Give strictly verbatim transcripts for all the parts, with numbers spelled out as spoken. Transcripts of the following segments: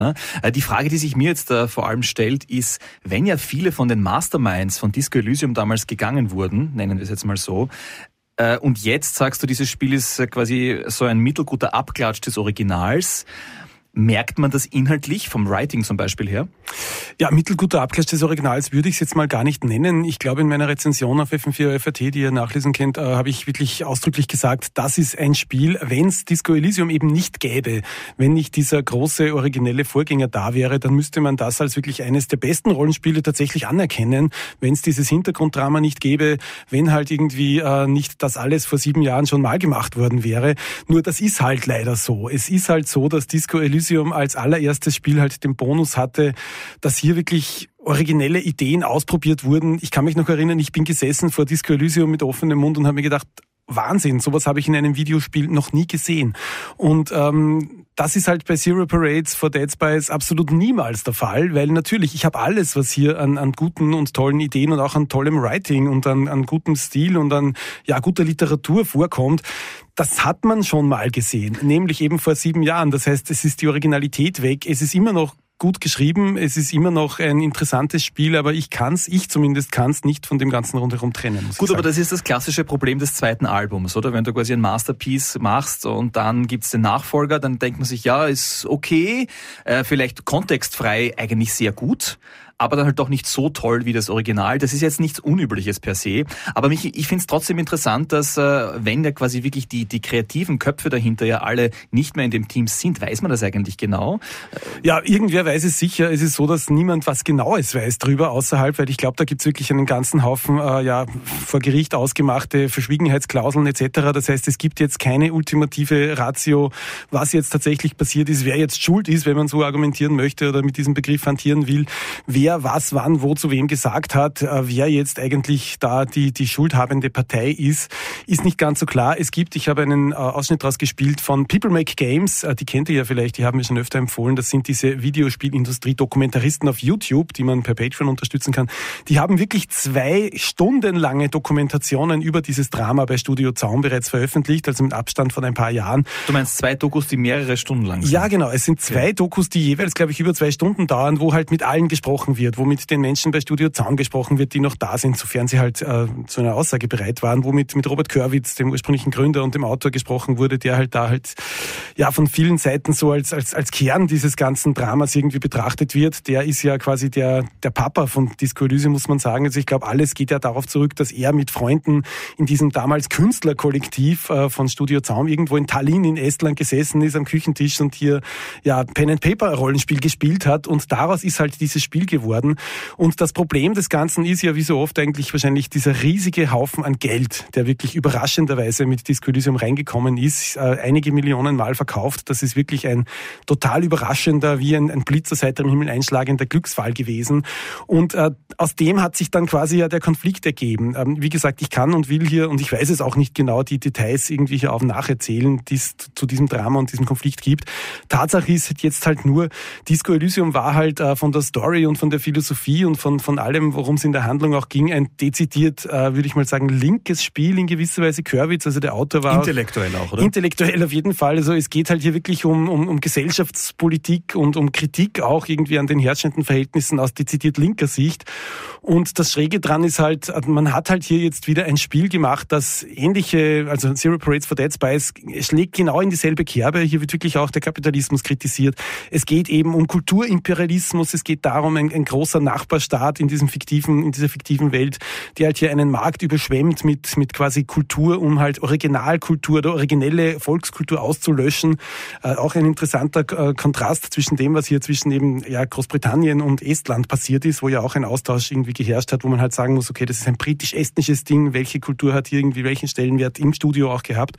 Die Frage, die sich mir jetzt äh, vor allem stellt, ist, wenn ja viele von den Masterminds von Disco Elysium damals gegangen wurden, nennen wir es jetzt mal so, äh, und jetzt sagst du, dieses Spiel ist äh, quasi so ein mittelguter Abklatsch des Originals, merkt man das inhaltlich, vom Writing zum Beispiel her? Ja, mittelguter Abklatsch des Originals würde ich es jetzt mal gar nicht nennen. Ich glaube, in meiner Rezension auf F M vier F A T, die ihr nachlesen könnt, äh, habe ich wirklich ausdrücklich gesagt, das ist ein Spiel, wenn es Disco Elysium eben nicht gäbe, wenn nicht dieser große originelle Vorgänger da wäre, dann müsste man das als wirklich eines der besten Rollenspiele tatsächlich anerkennen, wenn es dieses Hintergrunddrama nicht gäbe, wenn halt irgendwie äh, nicht das alles vor sieben Jahren schon mal gemacht worden wäre. Nur das ist halt leider so. Es ist halt so, dass Disco Elysium als allererstes Spiel halt den Bonus hatte, dass hier wirklich originelle Ideen ausprobiert wurden. Ich kann mich noch erinnern, ich bin gesessen vor Disco Elysium mit offenem Mund und habe mir gedacht, Wahnsinn, sowas habe ich in einem Videospiel noch nie gesehen. Und ähm, das ist halt bei Zero Parades for Dead Spies absolut niemals der Fall, weil natürlich, ich habe alles, was hier an, an guten und tollen Ideen und auch an tollem Writing und an, an gutem Stil und an ja guter Literatur vorkommt, das hat man schon mal gesehen, nämlich eben vor sieben Jahren. Das heißt, es ist die Originalität weg, es ist immer noch gut geschrieben, es ist immer noch ein interessantes Spiel, aber ich kann's, ich zumindest kann's nicht von dem Ganzen rundherum trennen. Muss Gut, ich aber das ist das klassische Problem des zweiten Albums, oder? Wenn du quasi ein Masterpiece machst und dann gibt's den Nachfolger, dann denkt man sich, ja, ist okay, äh, vielleicht kontextfrei eigentlich sehr gut, aber dann halt doch nicht so toll wie das Original. Das ist jetzt nichts Unübliches per se. Aber mich, ich finde es trotzdem interessant, dass äh, wenn ja quasi wirklich die, die kreativen Köpfe dahinter ja alle nicht mehr in dem Team sind, weiß man das eigentlich genau? Ja, irgendwer weiß es sicher. Es ist so, dass niemand was Genaues weiß drüber außerhalb, weil ich glaube, da gibt es wirklich einen ganzen Haufen äh, ja vor Gericht ausgemachte Verschwiegenheitsklauseln et cetera. Das heißt, es gibt jetzt keine ultimative Ratio, was jetzt tatsächlich passiert ist, wer jetzt schuld ist, wenn man so argumentieren möchte oder mit diesem Begriff hantieren will, wer was, wann, wo, zu wem gesagt hat, wer jetzt eigentlich da die, die schuldhabende Partei ist, ist nicht ganz so klar. Es gibt, ich habe einen Ausschnitt daraus gespielt von People Make Games, die kennt ihr ja vielleicht, die haben mir schon öfter empfohlen, das sind diese Videospielindustrie-Dokumentaristen auf YouTube, die man per Patreon unterstützen kann. Die haben wirklich zwei stundenlange Dokumentationen über dieses Drama bei Studio Zaum bereits veröffentlicht, also mit Abstand von ein paar Jahren. Du meinst zwei Dokus, die mehrere Stunden lang sind? Ja, genau. Es sind zwei okay. Dokus, die jeweils, glaube ich, über zwei Stunden dauern, wo halt mit allen gesprochen wird, wo mit den Menschen bei Studio Zaun gesprochen wird, die noch da sind, sofern sie halt äh, zu einer Aussage bereit waren, wo mit, mit Robert Körwitz, dem ursprünglichen Gründer und dem Autor, gesprochen wurde, der halt da halt ja von vielen Seiten so als als als Kern dieses ganzen Dramas irgendwie betrachtet wird. Der ist ja quasi der der Papa von Disco Elysium, muss man sagen. Also ich glaube, alles geht ja darauf zurück, dass er mit Freunden in diesem damals Künstlerkollektiv äh, von Studio Zaun irgendwo in Tallinn in Estland gesessen ist am Küchentisch und hier ja Pen and Paper Rollenspiel gespielt hat und daraus ist halt dieses Spiel geworden. Und das Problem des Ganzen ist ja wie so oft eigentlich wahrscheinlich dieser riesige Haufen an Geld, der wirklich überraschenderweise mit Disco Elysium reingekommen ist, äh, einige Millionen Mal verkauft. Das ist wirklich ein total überraschender, wie ein, ein Blitzer seit dem Himmel einschlagender Glücksfall gewesen. Und äh, aus dem hat sich dann quasi ja der Konflikt ergeben. Ähm, wie gesagt, ich kann und will hier, und ich weiß es auch nicht genau, die Details irgendwie hier auf nacherzählen, die es zu diesem Drama und diesem Konflikt gibt. Tatsache ist jetzt halt nur, Disco Elysium war halt äh, von der Story und von der Philosophie und von, von allem, worum es in der Handlung auch ging, ein dezidiert, äh, würde ich mal sagen, linkes Spiel in gewisser Weise. Körwitz, also der Autor war... Intellektuell auch, oder? Intellektuell auf jeden Fall. Also es geht halt hier wirklich um, um, um Gesellschaftspolitik und um Kritik auch irgendwie an den herrschenden Verhältnissen aus dezidiert linker Sicht. Und das Schräge dran ist halt, man hat halt hier jetzt wieder ein Spiel gemacht, das ähnliche, also Zero Parades for Dead Spies, schlägt genau in dieselbe Kerbe. Hier wird wirklich auch der Kapitalismus kritisiert. Es geht eben um Kulturimperialismus. Es geht darum, ein, ein großer Nachbarstaat in diesem fiktiven, in dieser fiktiven Welt, der halt hier einen Markt überschwemmt mit, mit quasi Kultur, um halt Originalkultur oder originelle Volkskultur auszulöschen. Äh, auch ein interessanter äh, Kontrast zwischen dem, was hier zwischen eben ja, Großbritannien und Estland passiert ist, wo ja auch ein Austausch irgendwie geherrscht hat, wo man halt sagen muss, okay, das ist ein britisch-estnisches Ding, welche Kultur hat hier irgendwie welchen Stellenwert im Studio auch gehabt.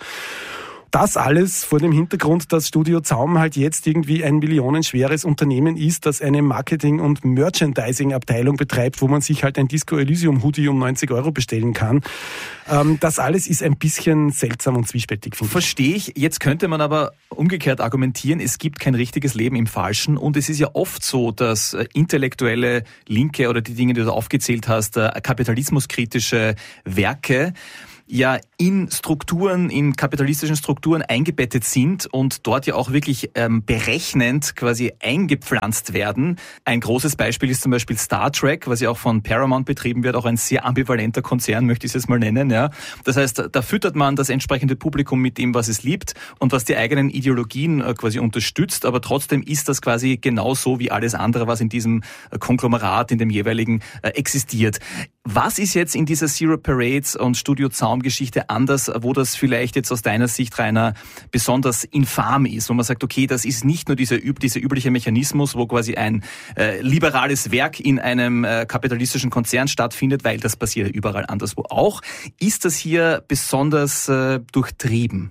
Das alles vor dem Hintergrund, dass Studio Zaum halt jetzt irgendwie ein millionenschweres Unternehmen ist, das eine Marketing- und Merchandising-Abteilung betreibt, wo man sich halt ein Disco Elysium Hoodie um neunzig Euro bestellen kann. Ähm, das alles ist ein bisschen seltsam und zwiespältig, finde ich. Verstehe ich. Jetzt könnte man aber umgekehrt argumentieren, es gibt kein richtiges Leben im Falschen und es ist ja oft so, dass intellektuelle Linke oder die Dinge, die du aufgezählt hast, kapitalismuskritische Werke ja in Strukturen, in kapitalistischen Strukturen eingebettet sind und dort ja auch wirklich ähm, berechnend quasi eingepflanzt werden. Ein großes Beispiel ist zum Beispiel Star Trek, was ja auch von Paramount betrieben wird, auch ein sehr ambivalenter Konzern, möchte ich es jetzt mal nennen. Ja. Das heißt, da füttert man das entsprechende Publikum mit dem, was es liebt und was die eigenen Ideologien äh, quasi unterstützt, aber trotzdem ist das quasi genauso wie alles andere, was in diesem äh, Konglomerat, in dem jeweiligen äh, existiert. Was ist jetzt in dieser Zero Parades und Studio Zaum-Geschichte anders, wo das vielleicht jetzt aus deiner Sicht, Rainer, besonders infam ist, wo man sagt, okay, das ist nicht nur dieser, dieser übliche Mechanismus, wo quasi ein äh, liberales Werk in einem äh, kapitalistischen Konzern stattfindet, weil das passiert ja überall anderswo auch. Ist das hier besonders äh, durchtrieben?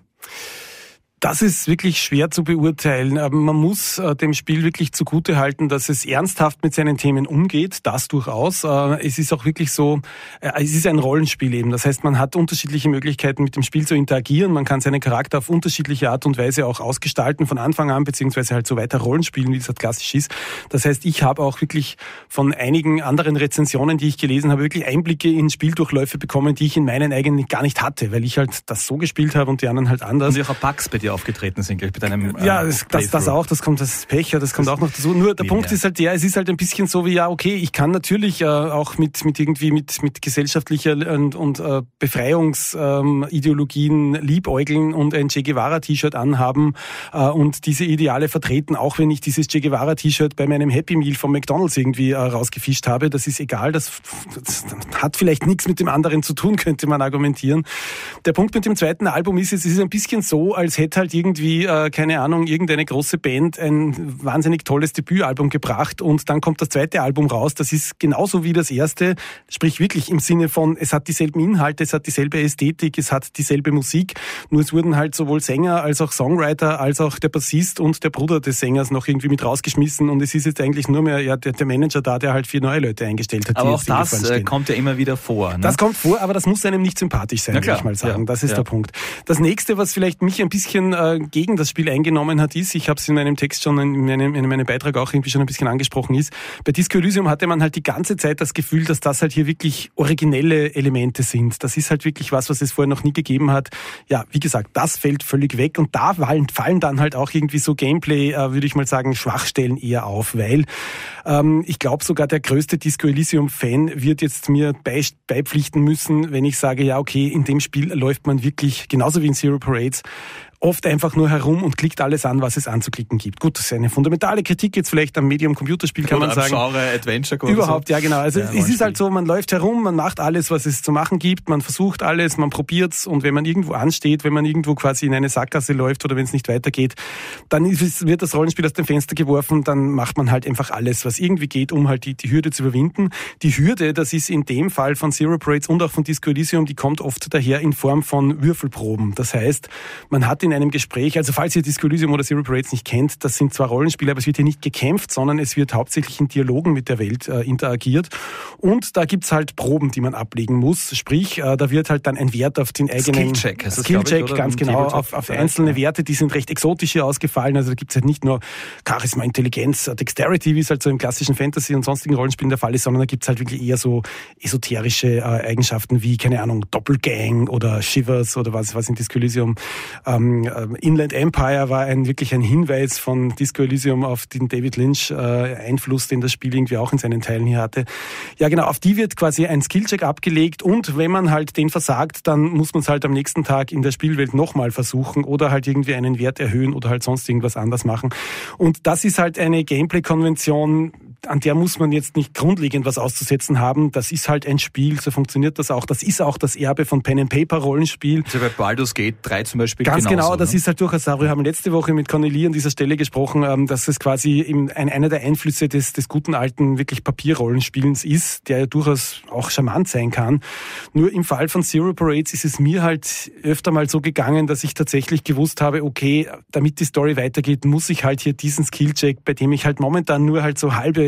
Das ist wirklich schwer zu beurteilen. Aber man muss äh, dem Spiel wirklich zugute halten, dass es ernsthaft mit seinen Themen umgeht. Das durchaus. Äh, es ist auch wirklich so, äh, es ist ein Rollenspiel eben. Das heißt, man hat unterschiedliche Möglichkeiten, mit dem Spiel zu interagieren. Man kann seinen Charakter auf unterschiedliche Art und Weise auch ausgestalten von Anfang an, beziehungsweise halt so weiter Rollenspielen, wie das halt klassisch ist. Das heißt, ich habe auch wirklich von einigen anderen Rezensionen, die ich gelesen habe, wirklich Einblicke in Spieldurchläufe bekommen, die ich in meinen eigenen gar nicht hatte, weil ich halt das so gespielt habe und die anderen halt anders. Und auch Bugs bei dir aufgetreten sind, gleich mit deinem äh, Ja, das, das, das auch, das kommt das Pech, ja, das kommt das auch noch dazu. Nur der Punkt ist halt der, es ist halt ein bisschen so wie, ja, okay, ich kann natürlich äh, auch mit mit irgendwie mit mit gesellschaftlicher und, und äh, Befreiungsideologien ähm, liebäugeln und ein Che Guevara-T-Shirt anhaben äh, und diese Ideale vertreten, auch wenn ich dieses Che Guevara-T-Shirt bei meinem Happy Meal vom McDonald's irgendwie äh, rausgefischt habe. Das ist egal, das, das hat vielleicht nichts mit dem anderen zu tun, könnte man argumentieren. Der Punkt mit dem zweiten Album ist, es ist ein bisschen so, als hätte halt irgendwie, äh, keine Ahnung, irgendeine große Band ein wahnsinnig tolles Debütalbum gebracht und dann kommt das zweite Album raus. Das ist genauso wie das erste, sprich wirklich im Sinne von, es hat dieselben Inhalte, es hat dieselbe Ästhetik, es hat dieselbe Musik, nur es wurden halt sowohl Sänger als auch Songwriter als auch der Bassist und der Bruder des Sängers noch irgendwie mit rausgeschmissen und es ist jetzt eigentlich nur mehr ja, der, der Manager da, der halt vier neue Leute eingestellt hat. Aber auch das äh, kommt ja immer wieder vor. Ne? Das kommt vor, aber das muss einem nicht sympathisch sein, würde ich mal sagen. Ja, das ist ja. der Punkt. Das nächste, was vielleicht mich ein bisschen äh, gegen das Spiel eingenommen hat, ist, ich habe es in meinem Text schon, in meinem, in meinem Beitrag auch irgendwie schon ein bisschen angesprochen, ist, bei Disco Elysium hatte man halt die ganze Zeit das Gefühl, dass das halt hier wirklich originelle Elemente sind. Das ist halt wirklich was, was es vorher noch nie gegeben hat. Ja, wie gesagt, das fällt völlig weg und da fallen dann halt auch irgendwie so Gameplay, äh, würde ich mal sagen, Schwachstellen eher auf, weil ähm, ich glaube sogar der größte Disco Elysium-Fan wird jetzt mir beipflichten müssen, wenn ich sage, ja okay, in dem Spiel läuft man wirklich, genauso wie in Zero Parades, oft einfach nur herum und klickt alles an, was es anzuklicken gibt. Gut, das ist eine fundamentale Kritik jetzt vielleicht am Medium-Computerspiel, kann oder man sagen. Genre Adventure. Überhaupt, so. Ja genau. Also ja, es ist halt so, man läuft herum, man macht alles, was es zu machen gibt, man versucht alles, man probiert's und wenn man irgendwo ansteht, wenn man irgendwo quasi in eine Sackgasse läuft oder wenn es nicht weitergeht, dann ist, wird das Rollenspiel aus dem Fenster geworfen, dann macht man halt einfach alles, was irgendwie geht, um halt die, die Hürde zu überwinden. Die Hürde, das ist in dem Fall von Zero Parades und auch von Disco Elysium, die kommt oft daher in Form von Würfelproben. Das heißt, man hat in einem Gespräch, also falls ihr Disco Elysium oder Zero Parades nicht kennt, das sind zwar Rollenspiele, aber es wird hier nicht gekämpft, sondern es wird hauptsächlich in Dialogen mit der Welt äh, interagiert. Und da gibt's halt Proben, die man ablegen muss. Sprich, äh, da wird halt dann ein Wert auf den eigenen Skillcheck, heißt das, Skillcheck ich, ganz genau, auf, auf einzelne Werte, die sind recht exotisch hier ausgefallen. Also da gibt's halt nicht nur Charisma, Intelligenz, Dexterity, wie es halt so im klassischen Fantasy und sonstigen Rollenspielen der Fall ist, sondern da gibt's halt wirklich eher so esoterische äh, Eigenschaften wie, keine Ahnung, Doppelgang oder Shivers oder was, was in Disco Elysium ähm, Inland Empire war ein wirklich ein Hinweis von Disco Elysium auf den David Lynch äh, Einfluss, den das Spiel irgendwie auch in seinen Teilen hier hatte. Ja genau, auf die wird quasi ein Skillcheck abgelegt und wenn man halt den versagt, dann muss man es halt am nächsten Tag in der Spielwelt nochmal versuchen oder halt irgendwie einen Wert erhöhen oder halt sonst irgendwas anders machen. Und das ist halt eine Gameplay-Konvention, an der muss man jetzt nicht grundlegend was auszusetzen haben. Das ist halt ein Spiel, so funktioniert das auch. Das ist auch das Erbe von Pen-and-Paper-Rollenspiel. Also bei Baldur's Gate drei zum Beispiel Ganz genauso, genau, das ne? ist halt durchaus, wir haben letzte Woche mit Cornelie an dieser Stelle gesprochen, dass es quasi ein, einer der Einflüsse des, des guten alten wirklich Papierrollenspielens ist, der ja durchaus auch charmant sein kann. Nur im Fall von Zero Parades ist es mir halt öfter mal so gegangen, dass ich tatsächlich gewusst habe, okay, damit die Story weitergeht, muss ich halt hier diesen Skillcheck, bei dem ich halt momentan nur halt so halbe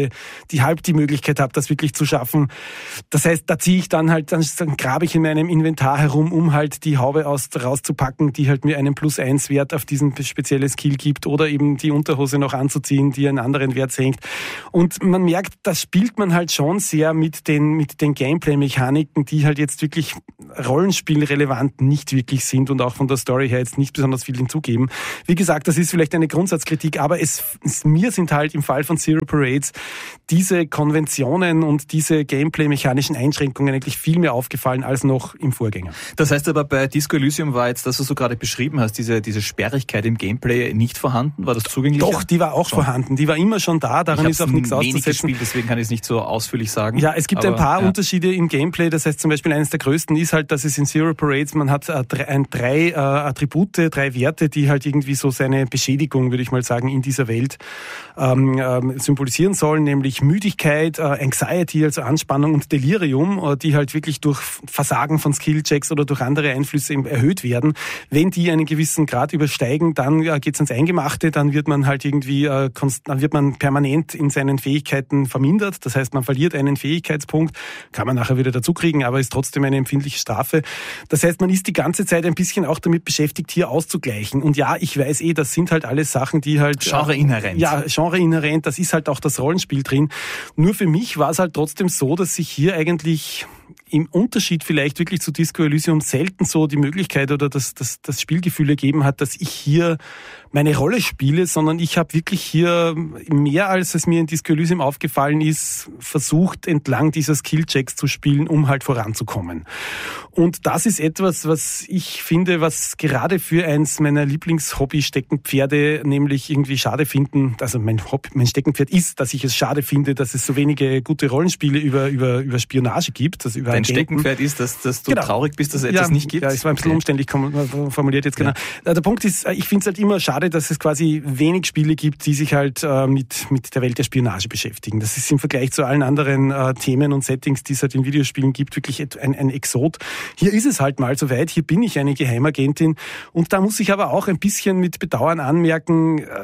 Hälfte, die halb die Möglichkeit habe, das wirklich zu schaffen. Das heißt, da ziehe ich dann halt, dann, dann grabe ich in meinem Inventar herum, um halt die Haube aus, rauszupacken, die halt mir einen Plus eins Wert auf diesen speziellen Skill gibt oder eben die Unterhose noch anzuziehen, die einen anderen Wert senkt. Und man merkt, das spielt man halt schon sehr mit den, mit den Gameplay-Mechaniken, die halt jetzt wirklich rollenspielrelevant nicht wirklich sind und auch von der Story her jetzt nicht besonders viel hinzugeben. Wie gesagt, das ist vielleicht eine Grundsatzkritik, aber es, es mir sind halt im Fall von Zero Parades diese Konventionen und diese Gameplay-mechanischen Einschränkungen eigentlich viel mehr aufgefallen als noch im Vorgänger. Das heißt aber, bei Disco Elysium war jetzt, das, was du gerade beschrieben hast, diese, diese Sperrigkeit im Gameplay nicht vorhanden? War das zugänglich? Doch, die war auch schon vorhanden. Die war immer schon da. Daran ist auch nichts auszusetzen. Gespielt, deswegen kann ich es nicht so ausführlich sagen. Ja, es gibt aber, ein paar ja. Unterschiede im Gameplay. Das heißt zum Beispiel, eines der größten ist halt, dass es in Zero Parades, man hat äh, drei, ein, drei äh, Attribute, drei Werte, die halt irgendwie so seine Beschädigung, würde ich mal sagen, in dieser Welt ähm, ähm, symbolisieren sollen, nämlich Müdigkeit, äh, Anxiety, also Anspannung und Delirium, äh, die halt wirklich durch Versagen von Skillchecks oder durch andere Einflüsse erhöht werden. Wenn die einen gewissen Grad übersteigen, dann äh, geht's ans Eingemachte, dann wird man halt irgendwie, äh, konst- dann wird man permanent in seinen Fähigkeiten vermindert. Das heißt, man verliert einen Fähigkeitspunkt, kann man nachher wieder dazu kriegen, aber ist trotzdem eine empfindliche Strafe. Das heißt, man ist die ganze Zeit ein bisschen auch damit beschäftigt, hier auszugleichen. Und ja, ich weiß eh, das sind halt alles Sachen, die halt... Genre-inhärent. Ja, Genre-inhärent, das ist halt auch das Rollenspiel drin. Nur für mich war es halt trotzdem so, dass sich hier eigentlich im Unterschied vielleicht wirklich zu Disco Elysium selten so die Möglichkeit oder das, das, das Spielgefühl ergeben hat, dass ich hier meine Rolle spiele, sondern ich habe wirklich hier mehr, als es mir in Disco Elysium aufgefallen ist, versucht, entlang dieser Skillchecks zu spielen, um halt voranzukommen. Und das ist etwas, was ich finde, was gerade für eins meiner Lieblingshobby-Steckenpferde, nämlich irgendwie schade finden, also mein Hobby, mein Steckenpferd ist, dass ich es schade finde, dass es so wenige gute Rollenspiele über, über, über Spionage gibt. Also über Dein Steckenpferd ist, dass, dass du genau. traurig bist, dass es etwas ja, nicht gibt? Ja, es war ein bisschen okay. umständlich formuliert jetzt, genau. Ja. Der Punkt ist, ich finde es halt immer schade, dass es quasi wenig Spiele gibt, die sich halt äh, mit, mit der Welt der Spionage beschäftigen. Das ist im Vergleich zu allen anderen äh, Themen und Settings, die es halt in Videospielen gibt, wirklich ein, ein Exot. Hier ist es halt mal soweit, hier bin ich eine Geheimagentin und da muss ich aber auch ein bisschen mit Bedauern anmerken, äh,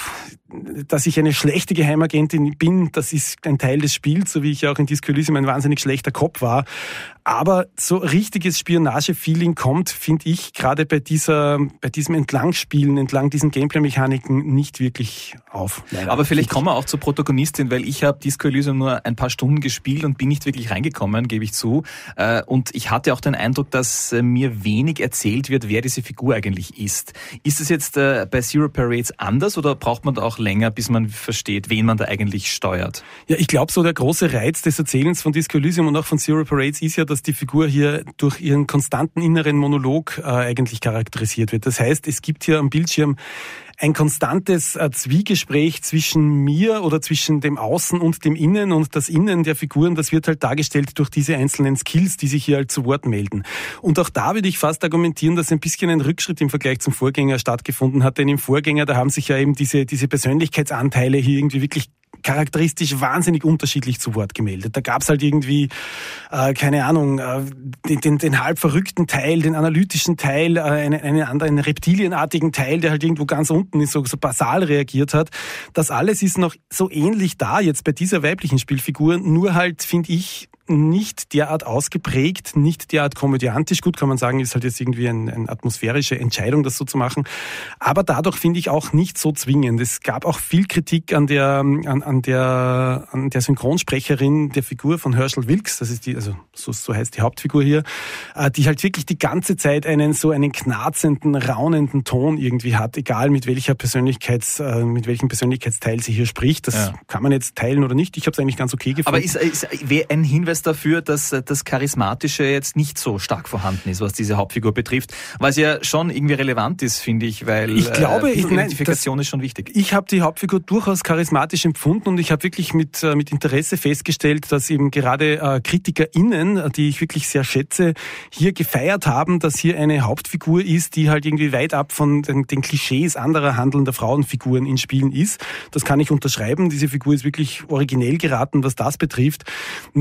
dass ich eine schlechte Geheimagentin bin, das ist ein Teil des Spiels, so wie ich auch in Disco Elysium ein wahnsinnig schlechter Cop war. Aber so richtiges Spionage-Feeling kommt, finde ich, gerade bei dieser, bei diesem Entlangspielen, entlang diesen Gameplay-Mechaniken nicht wirklich auf. Leider. Aber vielleicht kommen wir auch zur Protagonistin, weil ich habe Disco Elysium nur ein paar Stunden gespielt und bin nicht wirklich reingekommen, gebe ich zu. Und ich hatte auch den Eindruck, dass mir wenig erzählt wird, wer diese Figur eigentlich ist. Ist es jetzt bei Zero Parades anders oder braucht man da auch länger, bis man versteht, wen man da eigentlich steuert? Ja, ich glaube, so der große Reiz des Erzählens von Disco Elysium und auch von Zero Parades ist ja, dass die Figur hier durch ihren konstanten inneren Monolog äh, eigentlich charakterisiert wird. Das heißt, es gibt hier am Bildschirm ein konstantes äh, Zwiegespräch zwischen mir oder zwischen dem Außen und dem Innen, und das Innen der Figuren, das wird halt dargestellt durch diese einzelnen Skills, die sich hier halt zu Wort melden. Und auch da würde ich fast argumentieren, dass ein bisschen ein Rückschritt im Vergleich zum Vorgänger stattgefunden hat, denn im Vorgänger, da haben sich ja eben diese, diese Persönlichkeitsanteile hier irgendwie wirklich charakteristisch wahnsinnig unterschiedlich zu Wort gemeldet. Da gab's halt irgendwie, äh, keine Ahnung, äh, den, den, den halb verrückten Teil, den analytischen Teil, äh, einen, einen anderen reptilienartigen Teil, der halt irgendwo ganz unten ist, so, so basal reagiert hat. Das alles ist noch so ähnlich da jetzt bei dieser weiblichen Spielfigur, nur halt, finde ich, nicht derart ausgeprägt, nicht derart komödiantisch. Gut, kann man sagen, ist halt jetzt irgendwie eine ein atmosphärische Entscheidung, das so zu machen. Aber dadurch finde ich auch nicht so zwingend. Es gab auch viel Kritik an der, an, an der, an der Synchronsprecherin der Figur von Herschel Wilkes. Das ist die, also so, so heißt die Hauptfigur hier, die halt wirklich die ganze Zeit einen so einen knarzenden, raunenden Ton irgendwie hat, egal mit welcher Persönlichkeits, mit welchem Persönlichkeitsteil sie hier spricht. Das ja. kann man jetzt teilen oder nicht. Ich habe es eigentlich ganz okay gefunden. Aber ist, ist ein Hinweis dafür, dass das Charismatische jetzt nicht so stark vorhanden ist, was diese Hauptfigur betrifft, was ja schon irgendwie relevant ist, finde ich, weil ich glaube, äh, Identifikation nein, das, ist schon wichtig. Ich habe die Hauptfigur durchaus charismatisch empfunden und ich habe wirklich mit, mit Interesse festgestellt, dass eben gerade äh, KritikerInnen, die ich wirklich sehr schätze, hier gefeiert haben, dass hier eine Hauptfigur ist, die halt irgendwie weit ab von den, den Klischees anderer handelnder Frauenfiguren in Spielen ist. Das kann ich unterschreiben. Diese Figur ist wirklich originell geraten, was das betrifft. Nur ich muss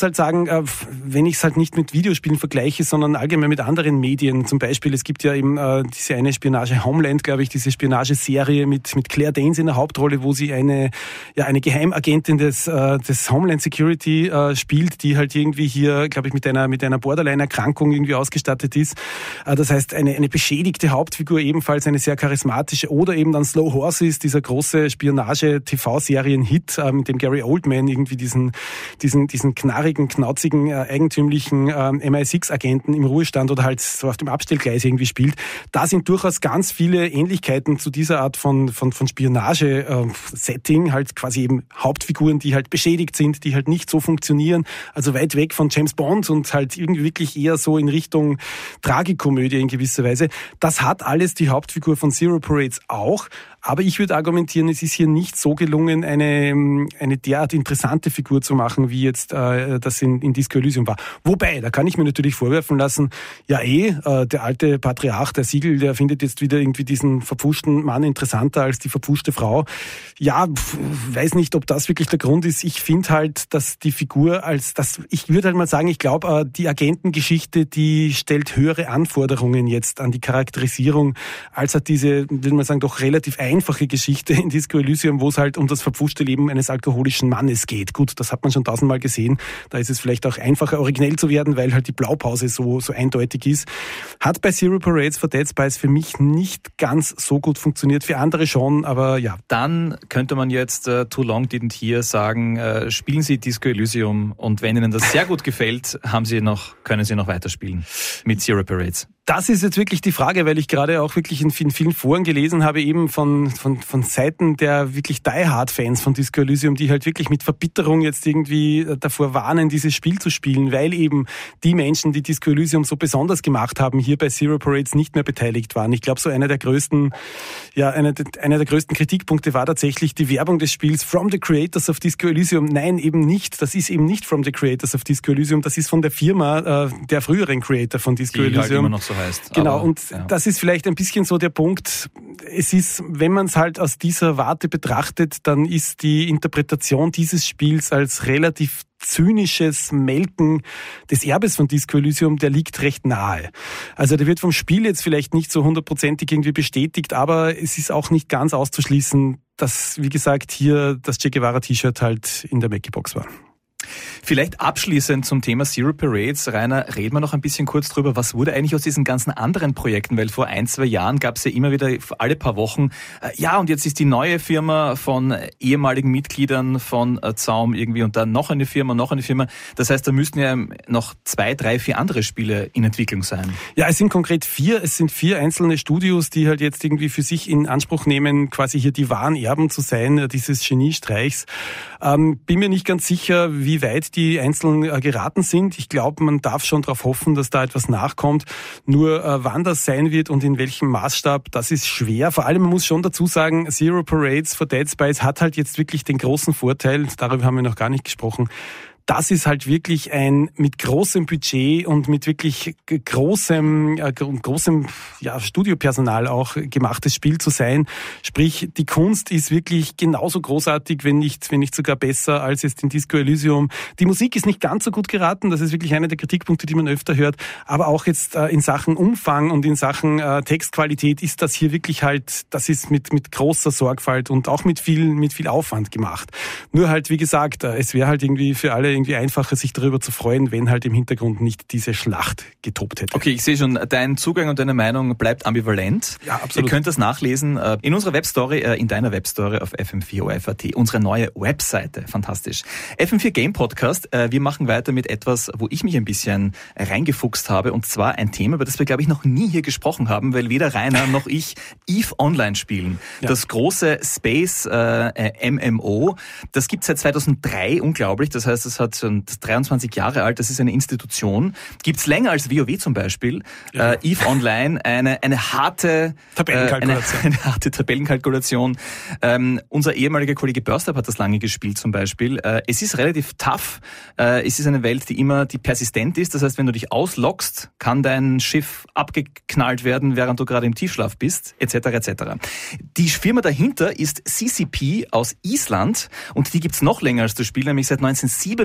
muss halt sagen, wenn ich es halt nicht mit Videospielen vergleiche, sondern allgemein mit anderen Medien, zum Beispiel, es gibt ja eben äh, diese eine Spionage Homeland, glaube ich, diese Spionageserie mit mit Claire Danes in der Hauptrolle, wo sie eine ja eine Geheimagentin des äh, des Homeland Security äh, spielt, die halt irgendwie hier, glaube ich, mit einer mit einer Borderline-Erkrankung irgendwie ausgestattet ist. Äh, das heißt, eine eine beschädigte Hauptfigur, ebenfalls eine sehr charismatische, oder eben dann Slow Horses, dieser große Spionage-T V-Serien-Hit, äh, mit dem Gary Oldman irgendwie diesen diesen diesen knarrigen, knauzigen, äh, eigentümlichen äh, M I sechs Agenten im Ruhestand oder halt so auf dem Abstellgleis irgendwie spielt. Da sind durchaus ganz viele Ähnlichkeiten zu dieser Art von von von Spionage-Setting, äh, halt quasi eben Hauptfiguren, die halt beschädigt sind, die halt nicht so funktionieren, also weit weg von James Bond und halt irgendwie wirklich eher so in Richtung Tragikomödie in gewisser Weise. Das hat alles die Hauptfigur von Zero Parades auch. Aber ich würde argumentieren, es ist hier nicht so gelungen, eine eine derart interessante Figur zu machen, wie jetzt äh, das in, in Disco Elysium war. Wobei, da kann ich mir natürlich vorwerfen lassen, ja eh, äh, der alte Patriarch, der Siegel, der findet jetzt wieder irgendwie diesen verpfuschten Mann interessanter als die verpfuschte Frau. Ja, pf, weiß nicht, ob das wirklich der Grund ist. Ich finde halt, dass die Figur als, das, ich würde halt mal sagen, ich glaube, äh, die Agentengeschichte, die stellt höhere Anforderungen jetzt an die Charakterisierung, als hat diese, würde man sagen, doch relativ einfache Geschichte in Disco Elysium, wo es halt um das verpfuschte Leben eines alkoholischen Mannes geht. Gut, das hat man schon tausendmal gesehen. Da ist es vielleicht auch einfacher, originell zu werden, weil halt die Blaupause so, so eindeutig ist. Hat bei Zero Parades for Dead Spies für mich nicht ganz so gut funktioniert, für andere schon, aber ja. Dann könnte man jetzt uh, Too Long Didn't Hear sagen, uh, spielen Sie Disco Elysium und wenn Ihnen das sehr gut gefällt, haben Sie noch, können Sie noch weiterspielen mit Zero Parades. Das ist jetzt wirklich die Frage, weil ich gerade auch wirklich in vielen, vielen Foren gelesen habe, eben von, von, von Seiten der wirklich Die-Hard-Fans von Disco Elysium, die halt wirklich mit Verbitterung jetzt irgendwie davor warnen, dieses Spiel zu spielen, weil eben die Menschen, die Disco Elysium so besonders gemacht haben, hier bei Zero Parades nicht mehr beteiligt waren. Ich glaube, so einer der größten, ja, einer, einer der größten Kritikpunkte war tatsächlich die Werbung des Spiels From the Creators of Disco Elysium. Nein, eben nicht. Das ist eben nicht From the Creators of Disco Elysium. Das ist von der Firma, äh, der früheren Creator von Disco die Elysium. Halt immer noch so heißt. Genau, aber, und ja. Das ist vielleicht ein bisschen so der Punkt. Es ist, wenn man es halt aus dieser Warte betrachtet, dann ist die Interpretation dieses Spiels als relativ zynisches Melken des Erbes von Disco Elysium, der liegt recht nahe. Also der wird vom Spiel jetzt vielleicht nicht so hundertprozentig irgendwie bestätigt, aber es ist auch nicht ganz auszuschließen, dass, wie gesagt, hier das Che Guevara-T-Shirt halt in der Mackie-Box war. Vielleicht abschließend zum Thema Zero Parades, Rainer, reden wir noch ein bisschen kurz drüber, was wurde eigentlich aus diesen ganzen anderen Projekten, weil vor ein, zwei Jahren gab es ja immer wieder alle paar Wochen, äh, ja und jetzt ist die neue Firma von ehemaligen Mitgliedern von äh, Zaum irgendwie und dann noch eine Firma, noch eine Firma, das heißt, da müssten ja noch zwei, drei, vier andere Spiele in Entwicklung sein. Ja, es sind konkret vier, es sind vier einzelne Studios, die halt jetzt irgendwie für sich in Anspruch nehmen, quasi hier die wahren Erben zu sein, dieses Geniestreichs. Ähm, bin mir nicht ganz sicher, wie weit die einzeln äh, geraten sind. Ich glaube, man darf schon darauf hoffen, dass da etwas nachkommt. Nur äh, wann das sein wird und in welchem Maßstab, das ist schwer. Vor allem, man muss schon dazu sagen, Zero Parades for Dead Spies hat halt jetzt wirklich den großen Vorteil, darüber haben wir noch gar nicht gesprochen, das ist halt wirklich ein mit großem Budget und mit wirklich großem, äh, großem ja, Studiopersonal auch gemachtes Spiel zu sein. Sprich, die Kunst ist wirklich genauso großartig, wenn nicht, wenn nicht sogar besser als jetzt in Disco Elysium. Die Musik ist nicht ganz so gut geraten, das ist wirklich einer der Kritikpunkte, die man öfter hört. Aber auch jetzt äh, in Sachen Umfang und in Sachen äh, Textqualität ist das hier wirklich halt, das ist mit, mit großer Sorgfalt und auch mit viel, mit viel Aufwand gemacht. Nur halt, wie gesagt, äh, es wäre halt irgendwie für alle irgendwie einfacher, sich darüber zu freuen, wenn halt im Hintergrund nicht diese Schlacht getobt hätte. Okay, ich sehe schon, dein Zugang und deine Meinung bleibt ambivalent. Ja, absolut. Ihr könnt das nachlesen in unserer Webstory, in deiner Webstory auf f m vier o f punkt a t, unsere neue Webseite. Fantastisch. F M vier Game Podcast, wir machen weiter mit etwas, wo ich mich ein bisschen reingefuchst habe, und zwar ein Thema, über das wir, glaube ich, noch nie hier gesprochen haben, weil weder Rainer noch ich EVE Online spielen. Ja. Das große Space äh, M M O, das gibt es seit zweitausenddrei, unglaublich. Das heißt, es hat schon dreiundzwanzig Jahre alt, das ist eine Institution. Gibt's länger als WoW zum Beispiel. Ja. Äh, EVE Online, eine eine harte Tabellenkalkulation. Äh, eine, eine harte Tabellenkalkulation. Ähm, unser ehemaliger Kollege Börstab hat das lange gespielt zum Beispiel. Äh, es ist relativ tough. Äh, es ist eine Welt, die immer die persistent ist. Das heißt, wenn du dich ausloggst, kann dein Schiff abgeknallt werden, während du gerade im Tiefschlaf bist, et cetera et cetera. Die Firma dahinter ist C C P aus Island und die gibt's noch länger als das Spiel, nämlich seit neunzehnhundertsiebenundneunzig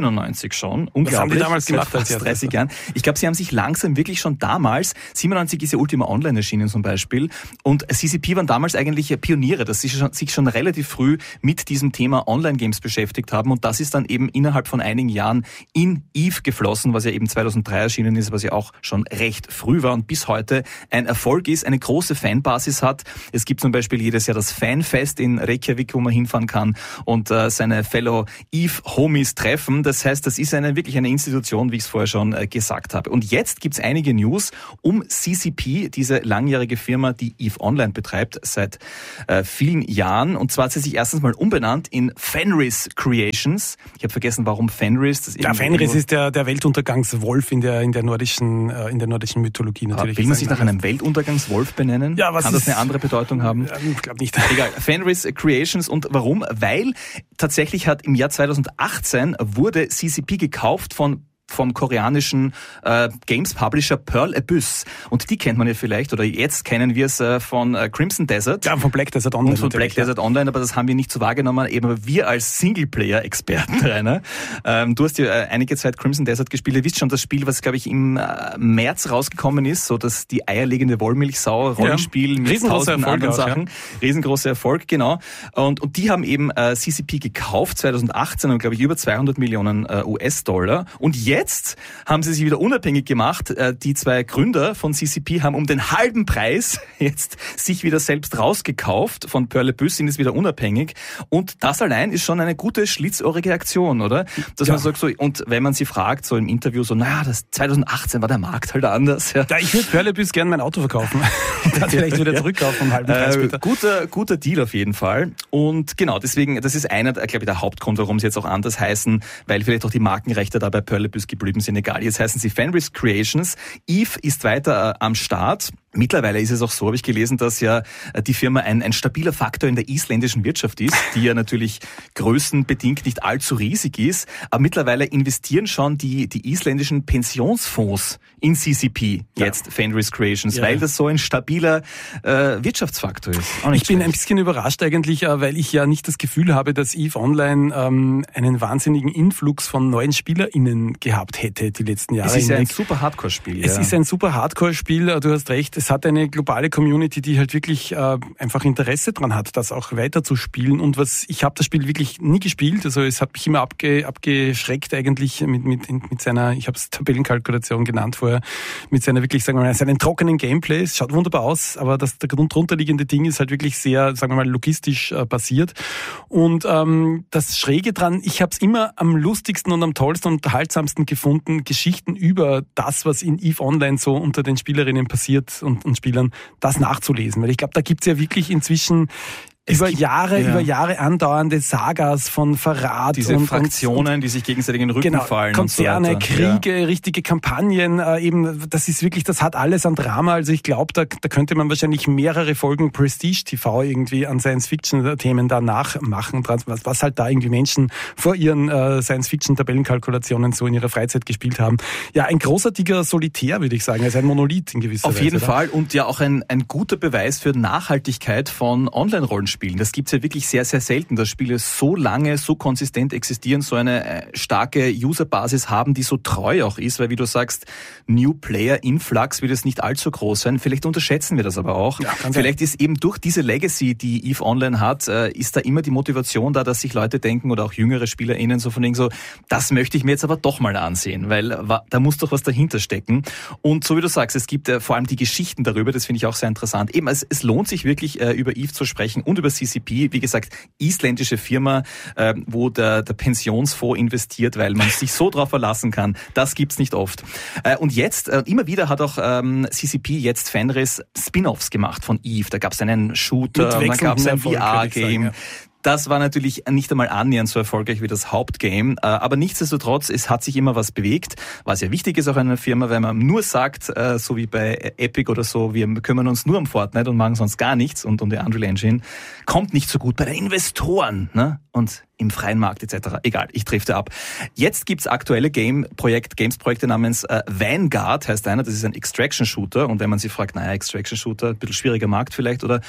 siebenundneunzig schon. Unglaublich. Was haben die damals gemacht? Seit fast dreißig Jahren. Ich glaube, sie haben sich langsam wirklich schon damals, siebenundneunzig ist ja Ultima Online erschienen zum Beispiel, und C C P waren damals eigentlich Pioniere, dass sie schon, sich schon relativ früh mit diesem Thema Online-Games beschäftigt haben, und das ist dann eben innerhalb von einigen Jahren in EVE geflossen, was ja eben zweitausenddrei erschienen ist, was ja auch schon recht früh war und bis heute ein Erfolg ist, eine große Fanbasis hat. Es gibt zum Beispiel jedes Jahr das Fanfest in Reykjavik, wo man hinfahren kann und äh, seine Fellow EVE-Homies treffen. Das heißt, das ist eine wirklich eine Institution, wie ich es vorher schon äh, gesagt habe. Und jetzt gibt es einige News um C C P, diese langjährige Firma, die EVE Online betreibt seit äh, vielen Jahren. Und zwar hat sie sich erstens mal umbenannt in Fenris Creations. Ich habe vergessen, warum Fenris. Das ja, Fenris ist der, der Weltuntergangswolf in der, in der nordischen, äh, in der nordischen Mythologie natürlich. Will man sich nach einem Weltuntergangswolf benennen? Ja, was Kann das eine andere Bedeutung haben? Ich glaube nicht. Egal. Fenris Creations. Und warum? Weil tatsächlich hat im Jahr zweitausendachtzehn wurde C C P gekauft von vom koreanischen äh, Games-Publisher Pearl Abyss. Und die kennt man ja vielleicht, oder jetzt kennen wir es äh, von äh, Crimson Desert. Ja, von Black Desert Online. Und von Black Desert Online, aber das haben wir nicht so wahrgenommen, eben wir als Singleplayer-Experten, Rainer. Ähm, du hast ja äh, einige Zeit Crimson Desert gespielt. Ihr wisst schon, das Spiel, was, glaube ich, im äh, März rausgekommen ist, so dass die eierlegende Wollmilchsau, Rollenspiel ja. mit tausend anderen auch, Sachen. Ja. Riesengroßer Erfolg, genau. Und, und die haben eben äh, C C P gekauft, zweitausendachtzehn, und glaube ich über zweihundert Millionen äh, U S-Dollar. Und jetzt haben sie sich wieder unabhängig gemacht. Die zwei Gründer von C C P haben um den halben Preis jetzt sich wieder selbst rausgekauft. Von Pearl Abyss sind jetzt wieder unabhängig. Und das allein ist schon eine gute schlitzohrige Aktion, oder? Dass ja. man sagt so, und wenn man sie fragt, so im Interview, so, naja, das zweitausendachtzehn war der Markt halt anders. Ja, ja ich würde Pearl Abyss gerne mein Auto verkaufen. Dann vielleicht wieder zurückkaufen vom halben Preis bitte. Äh, guter, guter Deal auf jeden Fall. Und genau, deswegen, das ist einer, glaube ich, der Hauptgrund, warum sie jetzt auch anders heißen, weil vielleicht auch die Markenrechte da bei Pearl Abyss geblieben sind. Egal, jetzt heißen sie Fenris Creations. EVE ist weiter äh, am Start. Mittlerweile ist es auch so, habe ich gelesen, dass ja die Firma ein, ein stabiler Faktor in der isländischen Wirtschaft ist, die ja natürlich größenbedingt nicht allzu riesig ist. Aber mittlerweile investieren schon die, die isländischen Pensionsfonds in C C P, jetzt ja. Fenris Creations, ja. weil das so ein stabiler äh, Wirtschaftsfaktor ist. Ich bin schlecht. ein bisschen überrascht eigentlich, weil ich ja nicht das Gefühl habe, dass EVE Online ähm, einen wahnsinnigen Influx von neuen SpielerInnen gehabt hätte die letzten Jahre. Es ist ja ein super Hardcore-Spiel. Es ja. ist ein super Hardcore-Spiel, du hast recht. Es hat eine globale Community, die halt wirklich äh, einfach Interesse dran hat, das auch weiter zu spielen. Und was ich habe das Spiel wirklich nie gespielt, also es hat mich immer abge, abgeschreckt eigentlich mit mit mit seiner, ich habe es Tabellenkalkulation genannt vorher, mit seiner wirklich, sagen wir mal, seinen trockenen Gameplay. Es schaut wunderbar aus, aber das der drunterliegende Ding ist halt wirklich sehr, sagen wir mal, logistisch äh, basiert. Und ähm, das Schräge dran, ich habe es immer am lustigsten und am tollsten und unterhaltsamsten gefunden, Geschichten über das, was in EVE Online so unter den Spielerinnen passiert und, und Spielern, das nachzulesen. Weil ich glaube, da gibt's ja wirklich inzwischen Es über gibt, Jahre, ja. über Jahre andauernde Sagas von Verrat. Diese und Fraktionen, und, die sich gegenseitig in den Rücken genau, fallen. Konzerne, und so Kriege, ja. richtige Kampagnen, äh, eben, das ist wirklich, das hat alles an Drama. Also ich glaube, da, da könnte man wahrscheinlich mehrere Folgen Prestige T V irgendwie an Science-Fiction-Themen da nachmachen, was, was halt da irgendwie Menschen vor ihren äh, Science-Fiction-Tabellenkalkulationen so in ihrer Freizeit gespielt haben. Ja, ein großartiger Solitär, würde ich sagen, also ein Monolith in gewisser Auf Weise. Auf jeden oder? Fall und ja auch ein, ein guter Beweis für Nachhaltigkeit von Online-Rollenspielen. Das gibt's ja wirklich sehr, sehr selten, dass Spiele so lange, so konsistent existieren, so eine starke Userbasis haben, die so treu auch ist, weil wie du sagst, New Player Influx wird es nicht allzu groß sein. Vielleicht unterschätzen wir das aber auch. Ja, Vielleicht sein. Ist eben durch diese Legacy, die EVE Online hat, ist da immer die Motivation da, dass sich Leute denken oder auch jüngere SpielerInnen so von denen so, das möchte ich mir jetzt aber doch mal ansehen, weil da muss doch was dahinter stecken. Und so wie du sagst, es gibt vor allem die Geschichten darüber, das finde ich auch sehr interessant. Eben, es, es lohnt sich wirklich über EVE zu sprechen und über C C P, wie gesagt, isländische Firma, wo der, der Pensionsfonds investiert, weil man sich so drauf verlassen kann. Das gibt's nicht oft. Und jetzt, immer wieder hat auch C C P jetzt Fenris Spin-Offs gemacht von EVE. Da gab's einen Shooter, dann gab's ein V R-Game. Das war natürlich nicht einmal annähernd so erfolgreich wie das Hauptgame, aber nichtsdestotrotz, es hat sich immer was bewegt, was ja wichtig ist auch in einer Firma, wenn man nur sagt, so wie bei Epic oder so, wir kümmern uns nur um Fortnite und machen sonst gar nichts und um die Unreal Engine, kommt nicht so gut bei den Investoren, ne? Und im freien Markt et cetera. Egal, ich drifte ab. Jetzt gibt's aktuelle Game-Projekt, Games-Projekte namens äh, Vanguard, heißt einer, das ist ein Extraction-Shooter und wenn man sich fragt, naja, Extraction-Shooter, ein bisschen schwieriger Markt vielleicht oder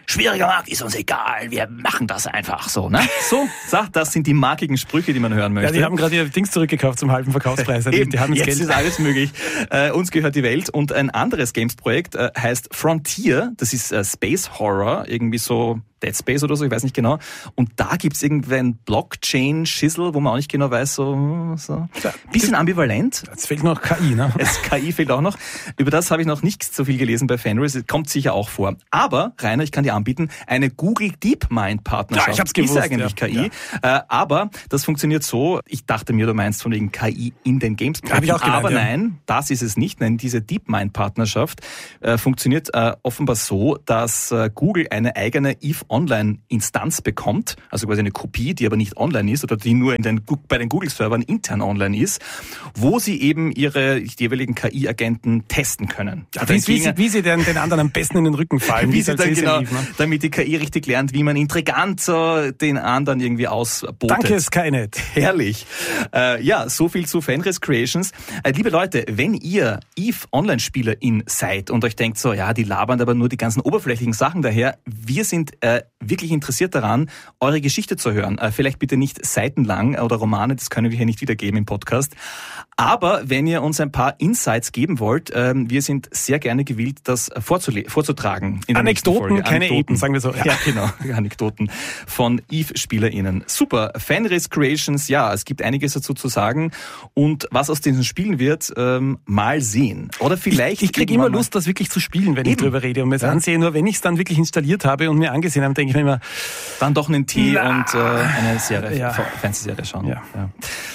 schwieriger Markt, ist uns egal, wir machen das einfach so. Ne? So, so, das sind die markigen Sprüche, die man hören möchte. Ja, die haben gerade ihr Dings zurückgekauft zum halben Verkaufspreis. Eben, die haben jetzt Geld. ist alles möglich. Äh, uns gehört die Welt. Und ein anderes Games-Projekt äh, heißt Frontier. Das ist äh, Space Horror, irgendwie so Dead Space oder so, ich weiß nicht genau. Und da gibt's irgendwie ein Blockchain-Schissel, wo man auch nicht genau weiß, so, so. Bisschen ambivalent. Jetzt fehlt noch K I, ne? Es K I fehlt auch noch. Über das habe ich noch nicht so viel gelesen bei Fenris. Es kommt sicher auch vor. Aber, Rainer, ich kann dir anbieten, eine Google DeepMind-Partnerschaft. Ja, ich hab's gewusst. Ist eigentlich ja. K I. Ja. Äh, aber das funktioniert so, ich dachte mir, du meinst von wegen K I in den Games. Hab ich auch gemeint, aber ja. nein, das ist es nicht. Nein, diese DeepMind-Partnerschaft äh, funktioniert äh, offenbar so, dass äh, Google eine eigene EVE Online-Instanz bekommt, also quasi eine Kopie, die aber nicht online ist oder die nur in den, bei den Google-Servern intern online ist, wo sie eben ihre jeweiligen K I-Agenten testen können. Ja, wie, wie, sie, wie sie den, den anderen am besten in den Rücken fallen. Wie sie dann genau, lief, ne? damit die K I richtig lernt, wie man intrigant so den anderen irgendwie ausbotet. Danke, Skynet. Herrlich. Äh, ja, so viel zu Fenris Creations. Äh, liebe Leute, wenn ihr EVE Online-SpielerIn seid und euch denkt so, ja, die labern aber nur die ganzen oberflächlichen Sachen daher, wir sind äh, wirklich interessiert daran, eure Geschichte zu hören. Äh, vielleicht bitte nicht seitenlang oder Romane, das können wir hier nicht wiedergeben im Podcast. Aber wenn ihr uns ein paar Insights geben wollt, äh, wir sind sehr gerne gewillt, das vorzule- vorzutragen. In Anekdoten, keine Anekdoten. Epen, sagen wir so. Ja, ja genau, Anekdoten von EVE-SpielerInnen. Super, Fenris Creations, ja, es gibt einiges dazu zu sagen. Und was aus diesen Spielen wird, ähm, mal sehen. Oder vielleicht... Ich, ich kriege immer Lust, das wirklich zu spielen, wenn Eben. ich drüber rede und mir es ja. ansehe. Nur wenn ich es dann wirklich installiert habe und mir angesehen habe, denke ich mir immer... Dann doch einen Tee Na. und äh, eine Serie, Ja. Fernsehserie schauen. Ja. Ja.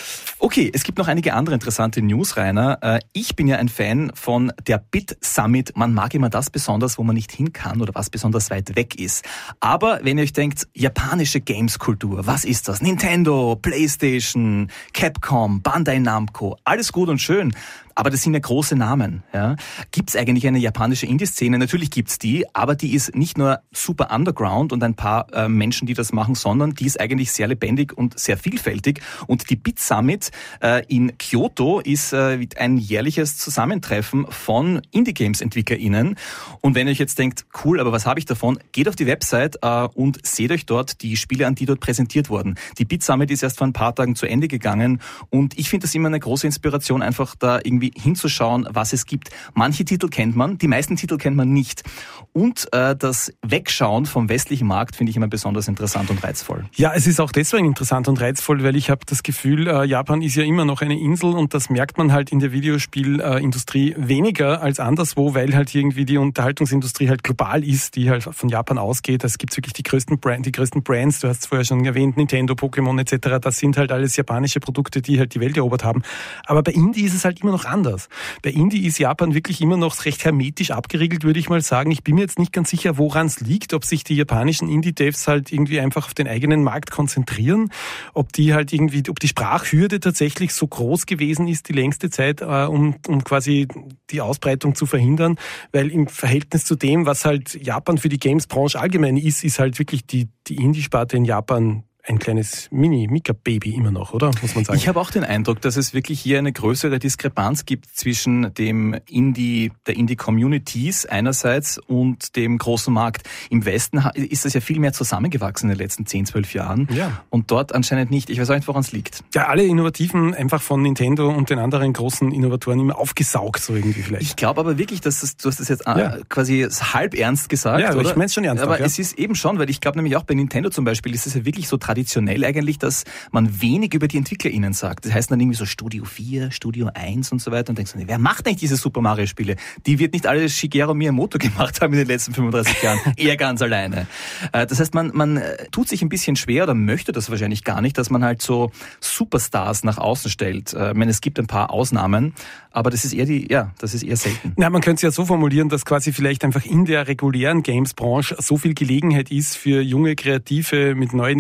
Okay, es gibt noch einige andere interessante News, Rainer. Ich bin ja ein Fan von der Bit Summit. Man mag immer das besonders, wo man nicht hin kann oder was besonders weit weg ist. Aber wenn ihr euch denkt, japanische Games-Kultur, was ist das? Nintendo, PlayStation, Capcom, Bandai Namco, alles gut und schön. Aber das sind ja große Namen. Ja. Gibt es eigentlich eine japanische Indie-Szene? Natürlich gibt's die, aber die ist nicht nur super underground und ein paar äh, Menschen, die das machen, sondern die ist eigentlich sehr lebendig und sehr vielfältig. Und die Bit Summit äh, in Kyoto ist äh, ein jährliches Zusammentreffen von Indie-Games-EntwicklerInnen. Und wenn ihr euch jetzt denkt, cool, aber was habe ich davon? Geht auf die Website äh, und seht euch dort die Spiele an, die dort präsentiert wurden. Die Bit Summit ist erst vor ein paar Tagen zu Ende gegangen und ich finde das immer eine große Inspiration, einfach da irgendwie hinzuschauen, was es gibt. Manche Titel kennt man, die meisten Titel kennt man nicht. Und äh, das Wegschauen vom westlichen Markt finde ich immer besonders interessant und reizvoll. Ja, es ist auch deswegen interessant und reizvoll, weil ich habe das Gefühl, äh, Japan ist ja immer noch eine Insel und das merkt man halt in der Videospielindustrie äh, weniger als anderswo, weil halt irgendwie die Unterhaltungsindustrie halt global ist, die halt von Japan ausgeht. Es gibt wirklich die größten, Brand, die größten Brands, du hast es vorher schon erwähnt, Nintendo, Pokémon et cetera. Das sind halt alles japanische Produkte, die halt die Welt erobert haben. Aber bei Indie ist es halt immer noch anders. Anders. Bei Indie ist Japan wirklich immer noch recht hermetisch abgeriegelt, würde ich mal sagen. Ich bin mir jetzt nicht ganz sicher, woran es liegt, ob sich die japanischen Indie-Devs halt irgendwie einfach auf den eigenen Markt konzentrieren, ob die halt irgendwie, ob die Sprachhürde tatsächlich so groß gewesen ist die längste Zeit, äh, um, um quasi die Ausbreitung zu verhindern, weil im Verhältnis zu dem, was halt Japan für die Games-Branche allgemein ist, ist halt wirklich die, die Indie-Sparte in Japan ein kleines Mini-Mika-Baby immer noch, oder? Muss man sagen. Ich habe auch den Eindruck, dass es wirklich hier eine größere Diskrepanz gibt zwischen dem Indie, der Indie-Communities einerseits und dem großen Markt. Im Westen ist das ja viel mehr zusammengewachsen in den letzten zehn, zwölf Jahren. Ja. Und dort anscheinend nicht. Ich weiß auch nicht, woran es liegt. Ja, alle Innovativen einfach von Nintendo und den anderen großen Innovatoren immer aufgesaugt, so irgendwie vielleicht. Ich glaube aber wirklich, dass das, du hast das jetzt ja. quasi halb ernst gesagt, ja, oder? Ich meine es schon ernst. Aber auch, ja. es ist eben schon, weil ich glaube nämlich auch bei Nintendo zum Beispiel ist es ja wirklich so traditionell eigentlich, dass man wenig über die EntwicklerInnen sagt. Das heißt dann irgendwie so Studio vier, Studio eins und so weiter und denkst du, wer macht eigentlich diese Super Mario Spiele? Die wird nicht alle Shigeru Miyamoto gemacht haben in den letzten fünfunddreißig Jahren. Er ganz alleine. Das heißt, man, man tut sich ein bisschen schwer oder möchte das wahrscheinlich gar nicht, dass man halt so Superstars nach außen stellt. Ich meine, es gibt ein paar Ausnahmen, aber das ist eher die, ja, das ist eher selten. Na, man könnte es ja so formulieren, dass quasi vielleicht einfach in der regulären Games-Branche so viel Gelegenheit ist für junge Kreative mit neuen Ideen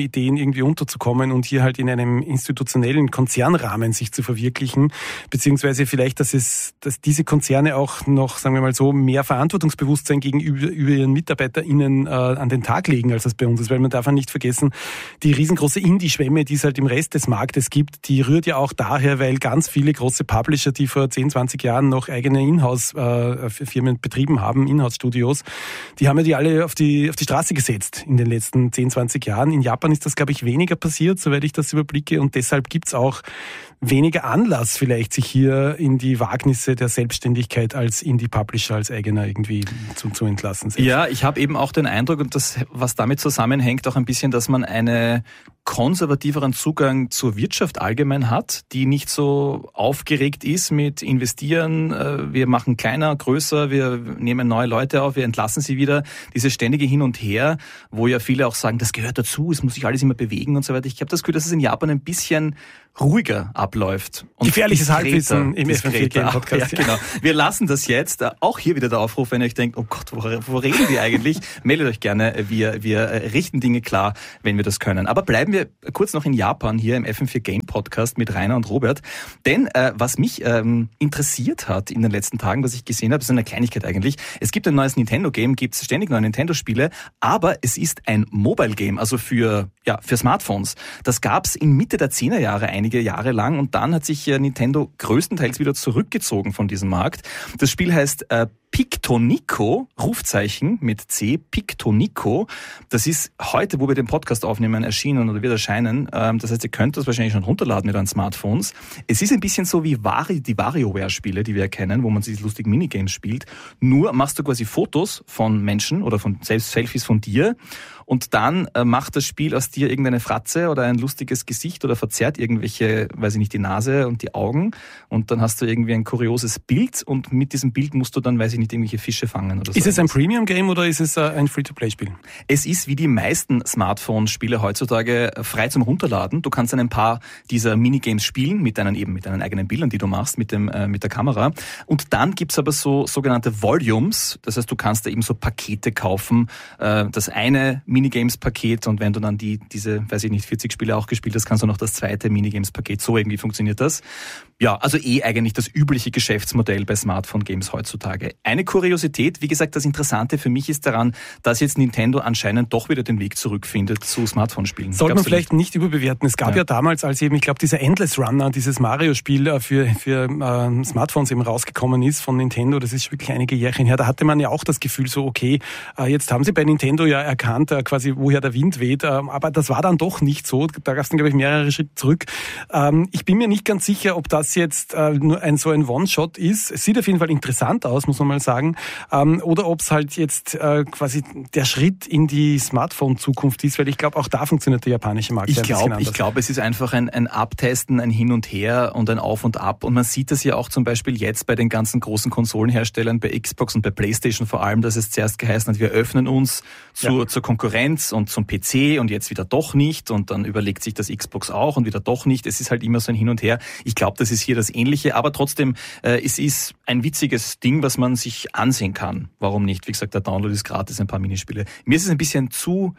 irgendwie unterzukommen und hier halt in einem institutionellen Konzernrahmen sich zu verwirklichen, beziehungsweise vielleicht, dass es, dass diese Konzerne auch noch, sagen wir mal so, mehr Verantwortungsbewusstsein gegenüber über ihren MitarbeiterInnen äh, an den Tag legen, als das bei uns ist, weil man darf ja nicht vergessen, die riesengroße Indie-Schwemme, die es halt im Rest des Marktes gibt, die rührt ja auch daher, weil ganz viele große Publisher, die vor zehn, zwanzig Jahren noch eigene Inhouse-Firmen betrieben haben, Inhouse-Studios, die haben ja die alle auf die, auf die Straße gesetzt in den letzten zehn, zwanzig Jahren. In Japan ist das, glaube ich, weniger passiert, soweit ich das überblicke, und deshalb gibt's auch weniger Anlass vielleicht, sich hier in die Wagnisse der Selbstständigkeit als Indie-Publisher, als eigener irgendwie zu, zu entlassen. Selbst. Ja, ich habe eben auch den Eindruck, und das, was damit zusammenhängt, auch ein bisschen, dass man einen konservativeren Zugang zur Wirtschaft allgemein hat, die nicht so aufgeregt ist mit investieren, wir machen kleiner, größer, wir nehmen neue Leute auf, wir entlassen sie wieder. Dieses ständige Hin und Her, wo ja viele auch sagen, das gehört dazu, es muss sich alles immer bewegen und so weiter. Ich habe das Gefühl, dass es in Japan ein bisschen ruhiger abläuft. Und gefährliches Halbwissen im F M vier Game Podcast. Ja, genau. Wir lassen das jetzt. Auch hier wieder der Aufruf, wenn ihr euch denkt, oh Gott, wo, wo reden wir eigentlich? Meldet euch gerne. Wir, wir richten Dinge klar, wenn wir das können. Aber bleiben wir kurz noch in Japan hier im F M vier Game Podcast mit Rainer und Robert. Denn äh, was mich ähm, interessiert hat in den letzten Tagen, was ich gesehen habe, ist eine Kleinigkeit eigentlich. Es gibt ein neues Nintendo-Game, gibt es ständig neue Nintendo-Spiele, aber es ist ein Mobile-Game, also für, ja, für Smartphones. Das gab es in Mitte der zehner Jahre einige Jahre lang und dann hat sich Nintendo größtenteils wieder zurückgezogen von diesem Markt. Das Spiel heißt äh, Pictonico, Rufzeichen mit C, Pictonico. Das ist heute, wo wir den Podcast aufnehmen, erschienen oder wird erscheinen. Das heißt, ihr könnt das wahrscheinlich schon runterladen mit euren Smartphones. Es ist ein bisschen so wie Vari, die WarioWare-Spiele, die wir kennen, wo man sich lustige Minigames spielt. Nur machst du quasi Fotos von Menschen oder von selbst Selfies von dir und dann macht das Spiel aus dir irgendeine Fratze oder ein lustiges Gesicht oder verzerrt irgendwelche, weiß ich nicht, die Nase und die Augen und dann hast du irgendwie ein kurioses Bild und mit diesem Bild musst du dann, weiß ich nicht, irgendwelche Fische fangen oder so. Ist es ein Premium-Game oder ist es ein Free-to-Play-Spiel? Es ist wie die meisten Smartphone-Spiele heutzutage frei zum Runterladen. Du kannst ein paar dieser Minigames spielen mit deinen eben mit deinen eigenen Bildern, die du machst mit dem äh, mit der Kamera. Und dann gibt's aber so sogenannte Volumes. Das heißt, du kannst da eben so Pakete kaufen. Äh, das eine Minigames-Paket und wenn du dann die diese, weiß ich nicht, vierzig Spiele auch gespielt hast, kannst du noch das zweite Minigames-Paket. So irgendwie funktioniert das. Ja, also eh eigentlich das übliche Geschäftsmodell bei Smartphone-Games heutzutage. Eine Kuriosität, wie gesagt, das Interessante für mich ist daran, dass jetzt Nintendo anscheinend doch wieder den Weg zurückfindet zu Smartphone-Spielen. Sollte man vielleicht nicht überbewerten. Es gab ja, ja damals, als eben, ich glaube, dieser Endless Runner, dieses Mario-Spiel für, für äh, Smartphones eben rausgekommen ist von Nintendo, das ist wirklich einige Jährchen her, da hatte man ja auch das Gefühl so, okay, äh, jetzt haben sie bei Nintendo ja erkannt, äh, quasi woher der Wind weht, äh, aber das war dann doch nicht so. Da gab es dann, glaube ich, mehrere Schritte zurück. Ähm, ich bin mir nicht ganz sicher, ob das jetzt äh, nur ein so ein One-Shot ist. Es sieht auf jeden Fall interessant aus, muss man mal sagen. Ähm, oder ob es halt jetzt äh, quasi der Schritt in die Smartphone-Zukunft ist, weil ich glaube, auch da funktioniert der japanische Markt ich ein glaub, bisschen anders. Ich glaube, es ist einfach ein, ein Abtesten, ein Hin und Her und ein Auf und Ab. Und man sieht das ja auch zum Beispiel jetzt bei den ganzen großen Konsolenherstellern, bei Xbox und bei PlayStation vor allem, dass es zuerst geheißen hat, wir öffnen uns zur, ja. zur Konkurrenz und zum P C und jetzt wieder doch nicht. Und dann überlegt sich das Xbox auch und wieder doch nicht. Es ist halt immer so ein Hin und Her. Ich glaube, das ist hier das Ähnliche. Aber trotzdem, äh, es ist ein witziges Ding, was man sich ansehen kann. Warum nicht? Wie gesagt, der Download ist gratis, ein paar Minispiele. Mir ist es ein bisschen zu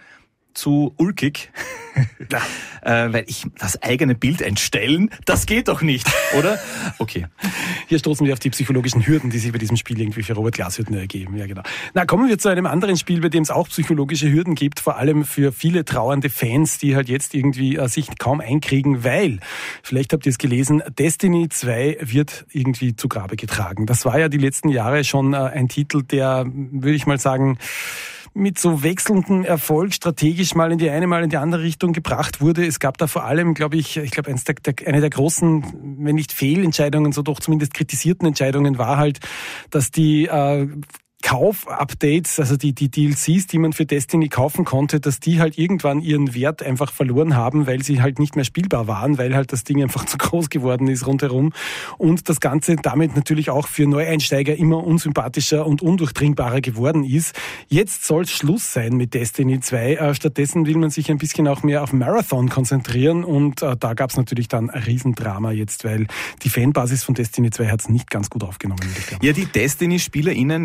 zu ulkig, ja. äh, weil ich das eigene Bild entstellen, das geht doch nicht, oder? Okay. Hier stoßen wir auf die psychologischen Hürden, die sich bei diesem Spiel irgendwie für Robert Glashütten ergeben. Ja, genau. Na, kommen wir zu einem anderen Spiel, bei dem es auch psychologische Hürden gibt, vor allem für viele trauernde Fans, die halt jetzt irgendwie äh, sich kaum einkriegen, weil, vielleicht habt ihr es gelesen, Destiny zwei wird irgendwie zu Grabe getragen. Das war ja die letzten Jahre schon äh, ein Titel, der, würde ich mal sagen, mit so wechselndem Erfolg strategisch mal in die eine, mal in die andere Richtung gebracht wurde. Es gab da vor allem, glaube ich, ich glaube, eines der, der, eine der großen, wenn nicht Fehlentscheidungen, so doch zumindest kritisierten Entscheidungen war halt, dass die äh, Kauf-Updates, also die, die D L Cs, die man für Destiny kaufen konnte, dass die halt irgendwann ihren Wert einfach verloren haben, weil sie halt nicht mehr spielbar waren, weil halt das Ding einfach zu groß geworden ist rundherum. Und das Ganze damit natürlich auch für Neueinsteiger immer unsympathischer und undurchdringbarer geworden ist. Jetzt soll es Schluss sein mit Destiny zwei. Stattdessen will man sich ein bisschen auch mehr auf Marathon konzentrieren und äh, da gab es natürlich dann ein Riesendrama jetzt, weil die Fanbasis von Destiny zwei hat es nicht ganz gut aufgenommen. Ja, die Destiny-SpielerInnen sind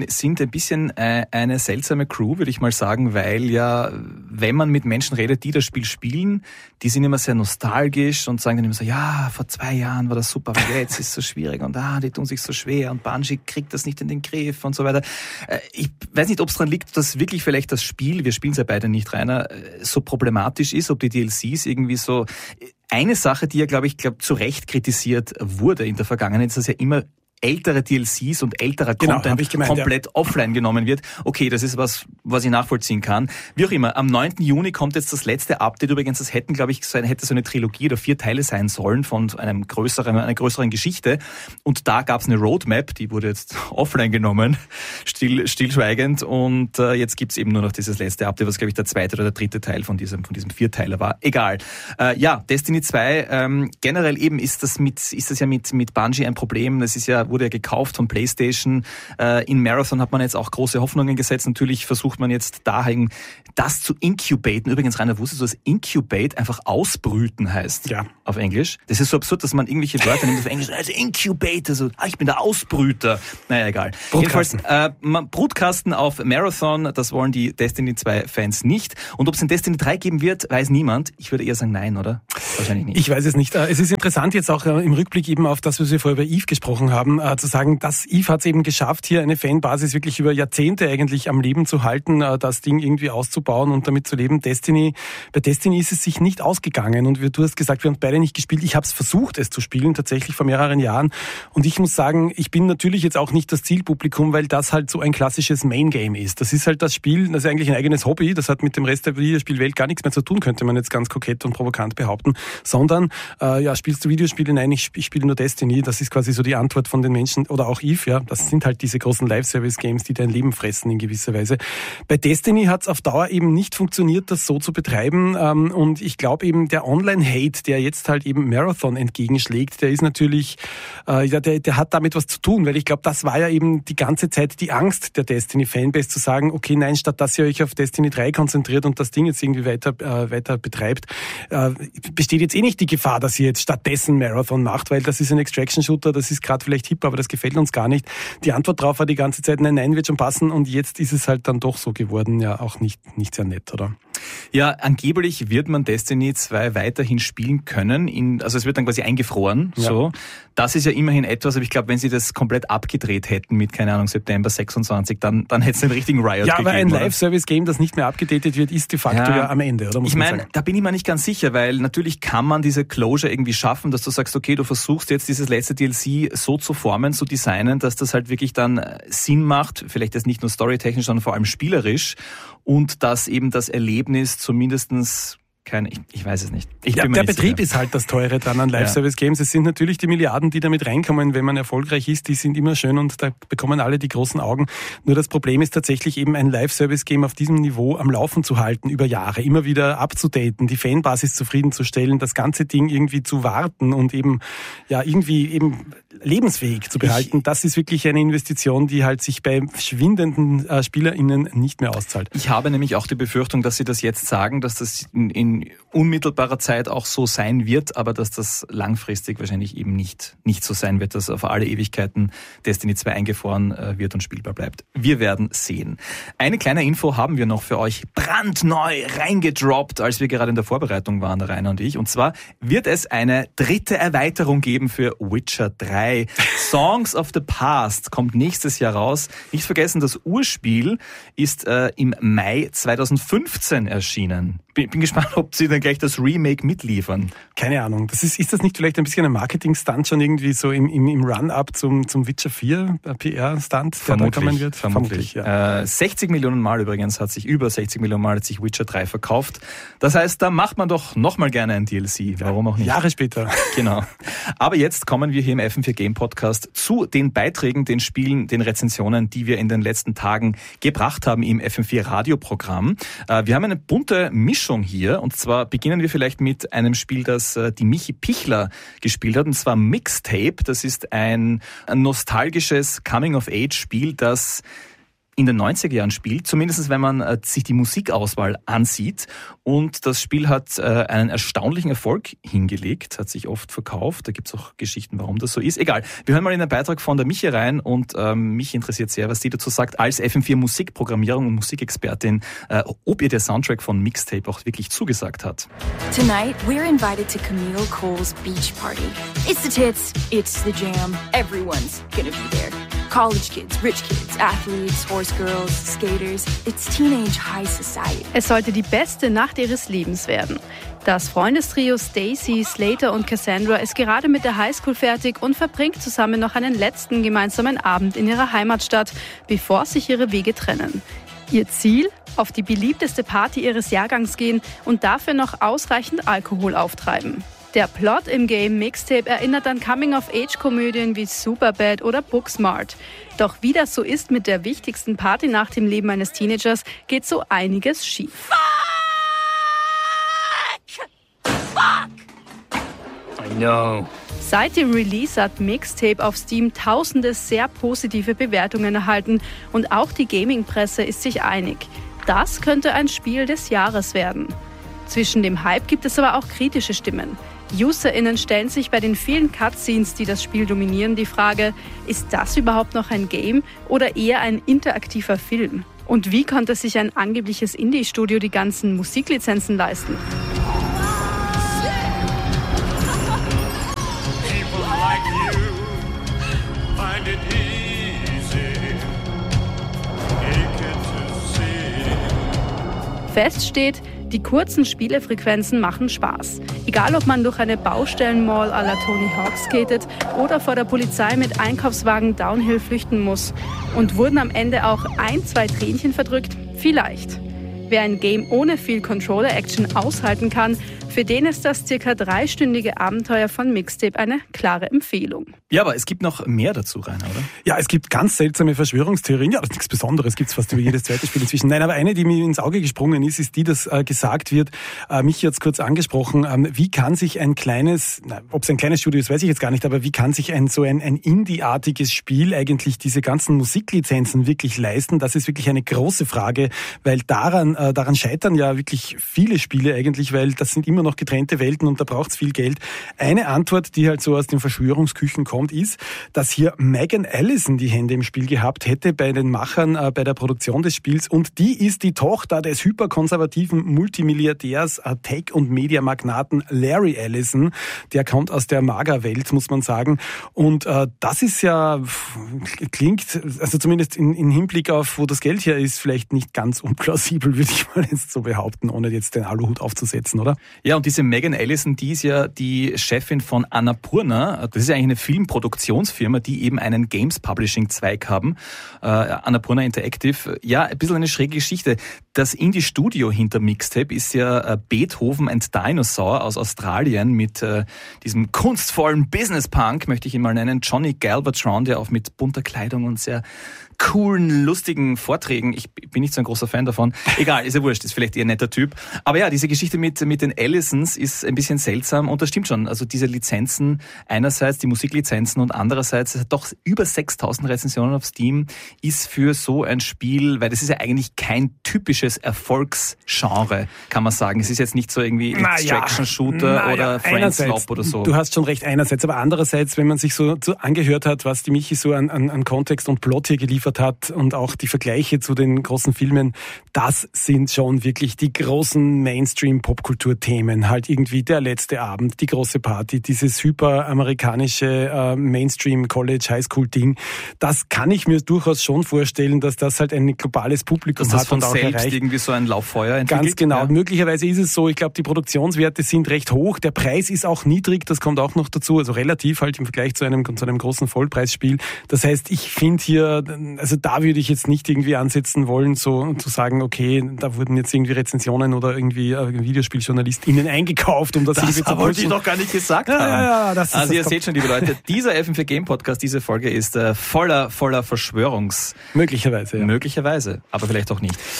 ein bisschen äh, eine seltsame Crew, würde ich mal sagen, weil ja, wenn man mit Menschen redet, die das Spiel spielen, die sind immer sehr nostalgisch und sagen dann immer so, ja, vor zwei Jahren war das super, aber jetzt ist es so schwierig und ah, die tun sich so schwer und Bungie kriegt das nicht in den Griff und so weiter. Äh, ich weiß nicht, ob es daran liegt, dass wirklich vielleicht das Spiel, wir spielen es ja beide nicht, Rainer, so problematisch ist, ob die D L Cs irgendwie so... Eine Sache, die ja, glaube ich, glaub, zu Recht kritisiert wurde in der Vergangenheit, ist, dass ja immer ältere D L Cs und älterer genau, Content gemeint, komplett ja. offline genommen wird. Okay, das ist was, was ich nachvollziehen kann. Wie auch immer, am neunten Juni kommt jetzt das letzte Update. Übrigens, das hätten, glaube ich, so eine, hätte so eine Trilogie oder vier Teile sein sollen von einem größeren, einer größeren Geschichte. Und da gab es eine Roadmap, die wurde jetzt offline genommen, still, stillschweigend. Und äh, jetzt gibt's eben nur noch dieses letzte Update, was, glaube ich, der zweite oder der dritte Teil von diesem, von diesem Vierteiler war. Egal. Äh, ja, Destiny zwei, ähm, generell eben ist das mit, ist das ja mit, mit Bungie ein Problem. Das ist ja, wurde ja gekauft von PlayStation. Äh, in Marathon hat man jetzt auch große Hoffnungen gesetzt. Natürlich versucht man jetzt dahin, das zu incubaten. Übrigens, Rainer, wusstest du, dass Incubate einfach ausbrüten heißt? Ja. Auf Englisch. Das ist so absurd, dass man irgendwelche Wörter nimmt auf Englisch. Also Incubate, so, ah, ich bin der Ausbrüter. Naja, egal. Brutkasten. Jedenfalls, äh, man, Brutkasten auf Marathon, das wollen die Destiny zwei Fans nicht. Und ob es in Destiny drei geben wird, weiß niemand. Ich würde eher sagen nein, oder? Wahrscheinlich nicht. Ich weiß es nicht. Es ist interessant jetzt auch im Rückblick eben auf das, was wir vorher über Eve gesprochen haben, zu sagen, dass Eve hat es eben geschafft, hier eine Fanbasis wirklich über Jahrzehnte eigentlich am Leben zu halten, das Ding irgendwie auszubauen und damit zu leben. Destiny, bei Destiny ist es sich nicht ausgegangen und du hast gesagt, wir haben beide nicht gespielt. Ich habe es versucht, es zu spielen, tatsächlich vor mehreren Jahren. Und ich muss sagen, ich bin natürlich jetzt auch nicht das Zielpublikum, weil das halt so ein klassisches Main-Game ist. Das ist halt das Spiel, das ist eigentlich ein eigenes Hobby. Das hat mit dem Rest der Videospielwelt gar nichts mehr zu tun, könnte man jetzt ganz kokett und provokant behaupten. Sondern, äh, ja, spielst du Videospiele? Nein, ich, ich spiele nur Destiny. Das ist quasi so die Antwort von den Menschen. Oder auch Eve, ja. Das sind halt diese großen Live-Service-Games, die dein Leben fressen in gewisser Weise. Bei Destiny hat es auf Dauer eben nicht funktioniert, das so zu betreiben. Ähm, und ich glaube eben, der Online-Hate, der jetzt halt eben Marathon entgegenschlägt, der ist natürlich, äh, ja, der, der hat damit was zu tun, weil ich glaube, das war ja eben die ganze Zeit die Angst der Destiny-Fanbase zu sagen, okay, nein, statt dass ihr euch auf Destiny drei konzentriert und das Ding jetzt irgendwie weiter, äh, weiter betreibt, äh, besteht jetzt eh nicht die Gefahr, dass ihr jetzt stattdessen Marathon macht, weil das ist ein Extraction-Shooter, das ist gerade vielleicht hip, aber das gefällt uns gar nicht. Die Antwort drauf war die ganze Zeit, nein, nein, wird schon passen und jetzt ist es halt dann doch so geworden, ja, auch nicht, nicht sehr nett, oder? Ja, angeblich wird man Destiny zwei weiterhin spielen können. In, also es wird dann quasi eingefroren. Ja. So. Das ist ja immerhin etwas, aber ich glaube, wenn sie das komplett abgedreht hätten mit, keine Ahnung, September sechsundzwanzig, dann, dann hätte es einen richtigen Riot ja, gegeben. Ja, aber ein Live-Service-Game, das nicht mehr abgedatet wird, ist de facto ja, ja am Ende, oder? Muss ich meine, da bin ich mir nicht ganz sicher, weil natürlich kann man diese Closure irgendwie schaffen, dass du sagst, okay, du versuchst jetzt dieses letzte D L C so zu formen, zu designen, dass das halt wirklich dann Sinn macht, vielleicht jetzt nicht nur storytechnisch, sondern vor allem spielerisch und dass eben das Erlebnis zumindestens keine, ich, ich weiß es nicht. Ich ja, bin mir der nicht Betrieb sicher. ist halt das Teure dran an Live-Service-Games. Es sind natürlich die Milliarden, die damit reinkommen, wenn man erfolgreich ist, die sind immer schön und da bekommen alle die großen Augen. Nur das Problem ist tatsächlich eben ein Live-Service-Game auf diesem Niveau am Laufen zu halten, über Jahre, immer wieder abzudaten, die Fanbasis zufriedenzustellen, das ganze Ding irgendwie zu warten und eben, ja, irgendwie eben lebensfähig zu behalten. Ich, das ist wirklich eine Investition, die halt sich bei schwindenden äh, SpielerInnen nicht mehr auszahlt. Ich habe nämlich auch die Befürchtung, dass Sie das jetzt sagen, dass das in, in unmittelbarer Zeit auch so sein wird, aber dass das langfristig wahrscheinlich eben nicht, nicht so sein wird, dass auf alle Ewigkeiten Destiny zwei eingefroren äh, wird und spielbar bleibt. Wir werden sehen. Eine kleine Info haben wir noch für euch brandneu reingedroppt, als wir gerade in der Vorbereitung waren, der Rainer und ich. Und zwar wird es eine dritte Erweiterung geben für Witcher drei. Songs of the Past kommt nächstes Jahr raus. Nicht vergessen, das Urspiel ist äh, im Mai zweitausendfünfzehn erschienen. Bin, bin gespannt, ob sie dann gleich das Remake mitliefern. Keine Ahnung. Das ist, ist das nicht vielleicht ein bisschen ein Marketing-Stunt schon irgendwie so im, im, im Run-Up zum, zum Witcher vier P R-Stunt, der da kommen wird? Vermutlich. Vermutlich ja. äh, sechzig Millionen Mal übrigens hat sich, über sechzig Millionen Mal hat sich Witcher drei verkauft. Das heißt, da macht man doch nochmal gerne ein D L C. Warum auch nicht? Jahre später. Genau. Aber jetzt kommen wir hier im F M vier Game Podcast zu den Beiträgen, den Spielen, den Rezensionen, die wir in den letzten Tagen gebracht haben im F M vier Radioprogramm. Äh, wir haben eine bunte Mischung hier und zwar beginnen wir vielleicht mit einem Spiel, das äh, die Michi Pichler gespielt hat und zwar Mixtape. Das ist ein, ein nostalgisches Coming-of-Age-Spiel, das in den neunziger Jahren spielt, zumindest wenn man äh, sich die Musikauswahl ansieht. Und das Spiel hat äh, einen erstaunlichen Erfolg hingelegt, hat sich oft verkauft. Da gibt es auch Geschichten, warum das so ist. Egal, wir hören mal in den Beitrag von der Michi rein und ähm, mich interessiert sehr, was die dazu sagt, als F M vier Musikprogrammierung und Musikexpertin, äh, ob ihr der Soundtrack von Mixtape auch wirklich zugesagt hat. Tonight, we're invited to Camille Cole's beach party. It's the tits, it's the jam, everyone's gonna be there. College kids, rich kids, athletes, horse girls, skaters. It's teenage high society. Es sollte die beste Nacht ihres Lebens werden. Das Freundestrio Stacy, Slater und Cassandra ist gerade mit der Highschool fertig und verbringt zusammen noch einen letzten gemeinsamen Abend in ihrer Heimatstadt, bevor sich ihre Wege trennen. Ihr Ziel? Auf die beliebteste Party ihres Jahrgangs gehen und dafür noch ausreichend Alkohol auftreiben. Der Plot im Game Mixtape erinnert an Coming-of-Age-Komödien wie Superbad oder Booksmart. Doch wie das so ist mit der wichtigsten Partynacht im Leben eines Teenagers, geht so einiges schief. Fuck! Fuck! I know. Seit dem Release hat Mixtape auf Steam tausende sehr positive Bewertungen erhalten und auch die Gaming-Presse ist sich einig. Das könnte ein Spiel des Jahres werden. Zwischen dem Hype gibt es aber auch kritische Stimmen. UserInnen stellen sich bei den vielen Cutscenes, die das Spiel dominieren, die Frage, ist das überhaupt noch ein Game oder eher ein interaktiver Film? Und wie konnte sich ein angebliches Indie-Studio die ganzen Musiklizenzen leisten? Fest steht, die kurzen Spielefrequenzen machen Spaß. Egal, ob man durch eine Baustellenmall à la Tony Hawk skatet oder vor der Polizei mit Einkaufswagen Downhill flüchten muss. Und wurden am Ende auch ein, zwei Tränchen verdrückt? Vielleicht. Wer ein Game ohne viel Controller-Action aushalten kann, für den ist das circa dreistündige Abenteuer von Mixtape eine klare Empfehlung. Ja, aber es gibt noch mehr dazu, Rainer, oder? Ja, es gibt ganz seltsame Verschwörungstheorien. Ja, das ist nichts Besonderes, gibt es fast über jedes zweite Spiel inzwischen. Nein, aber eine, die mir ins Auge gesprungen ist, ist die, dass äh, gesagt wird, äh, mich jetzt kurz angesprochen, ähm, wie kann sich ein kleines, ob es ein kleines Studio ist, weiß ich jetzt gar nicht, aber wie kann sich ein so ein, ein Indie-artiges Spiel eigentlich diese ganzen Musiklizenzen wirklich leisten? Das ist wirklich eine große Frage, weil daran, äh, daran scheitern ja wirklich viele Spiele eigentlich, weil das sind immer noch getrennte Welten und da braucht es viel Geld. Eine Antwort, die halt so aus den Verschwörungsküchen kommt, ist, dass hier Megan Allison die Hände im Spiel gehabt hätte bei den Machern äh, bei der Produktion des Spiels und die ist die Tochter des hyperkonservativen Multimilliardärs, äh, Tech- und Mediamagnaten Larry Ellison. Der kommt aus der Maga-Welt, muss man sagen. Und äh, das ist ja, klingt, also zumindest in, in Hinblick auf, wo das Geld her ist, vielleicht nicht ganz unplausibel, würde ich mal jetzt so behaupten, ohne jetzt den Aluhut aufzusetzen, oder? Ja, und diese Megan Allison, die ist ja die Chefin von Annapurna. Das ist ja eigentlich eine Filmproduktionsfirma, die eben einen Games-Publishing-Zweig haben. Äh, Annapurna Interactive. Ja, ein bisschen eine schräge Geschichte. Das Indie-Studio hinter Mixtape ist ja äh, Beethoven and Dinosaur aus Australien mit äh, diesem kunstvollen Business-Punk, möchte ich ihn mal nennen, Johnny Galvatron, der auch mit bunter Kleidung und sehr coolen, lustigen Vorträgen, ich bin nicht so ein großer Fan davon, egal, ist ja wurscht, ist vielleicht eher ein netter Typ. Aber ja, diese Geschichte mit, mit den Allisons ist ein bisschen seltsam und das stimmt schon. Also diese Lizenzen, einerseits die Musiklizenzen und andererseits, es hat doch über sechstausend Rezensionen auf Steam, ist für so ein Spiel, weil das ist ja eigentlich kein typisches Erfolgsgenre, kann man sagen. Es ist jetzt nicht so irgendwie Extraction-Shooter ja, oder Friends-Swap oder so. Du hast schon recht einerseits, aber andererseits, wenn man sich so, so angehört hat, was die Michi so an, an, an Kontext und Plot hier geliefert hat und auch die Vergleiche zu den großen Filmen, das sind schon wirklich die großen Mainstream-Popkultur-Themen. Halt irgendwie der letzte Abend, die große Party, dieses hyperamerikanische äh, Mainstream-College-Highschool-Ding. Das kann ich mir durchaus schon vorstellen, dass das halt ein globales Publikum dass hat und das auch von selbst erreicht. irgendwie so ein Lauffeuer entwickelt. Ganz genau. Ja. Möglicherweise ist es so. Ich glaube, die Produktionswerte sind recht hoch. Der Preis ist auch niedrig. Das kommt auch noch dazu. Also relativ halt im Vergleich zu einem, zu einem großen Vollpreisspiel. Das heißt, ich finde hier, also da würde ich jetzt nicht irgendwie ansetzen wollen, so zu sagen, okay, da wurden jetzt irgendwie Rezensionen oder irgendwie äh, VideospieljournalistInnen eingekauft, um das, das irgendwie zu wollte ich pushen. doch gar nicht gesagt Ja, haben. ja, ja, das ist, also das ihr kommt. seht schon, liebe Leute, dieser F M vier Game Podcast, diese Folge ist äh, voller, voller Verschwörungs... Möglicherweise, ja. Möglicherweise, aber vielleicht auch nicht. Man weiß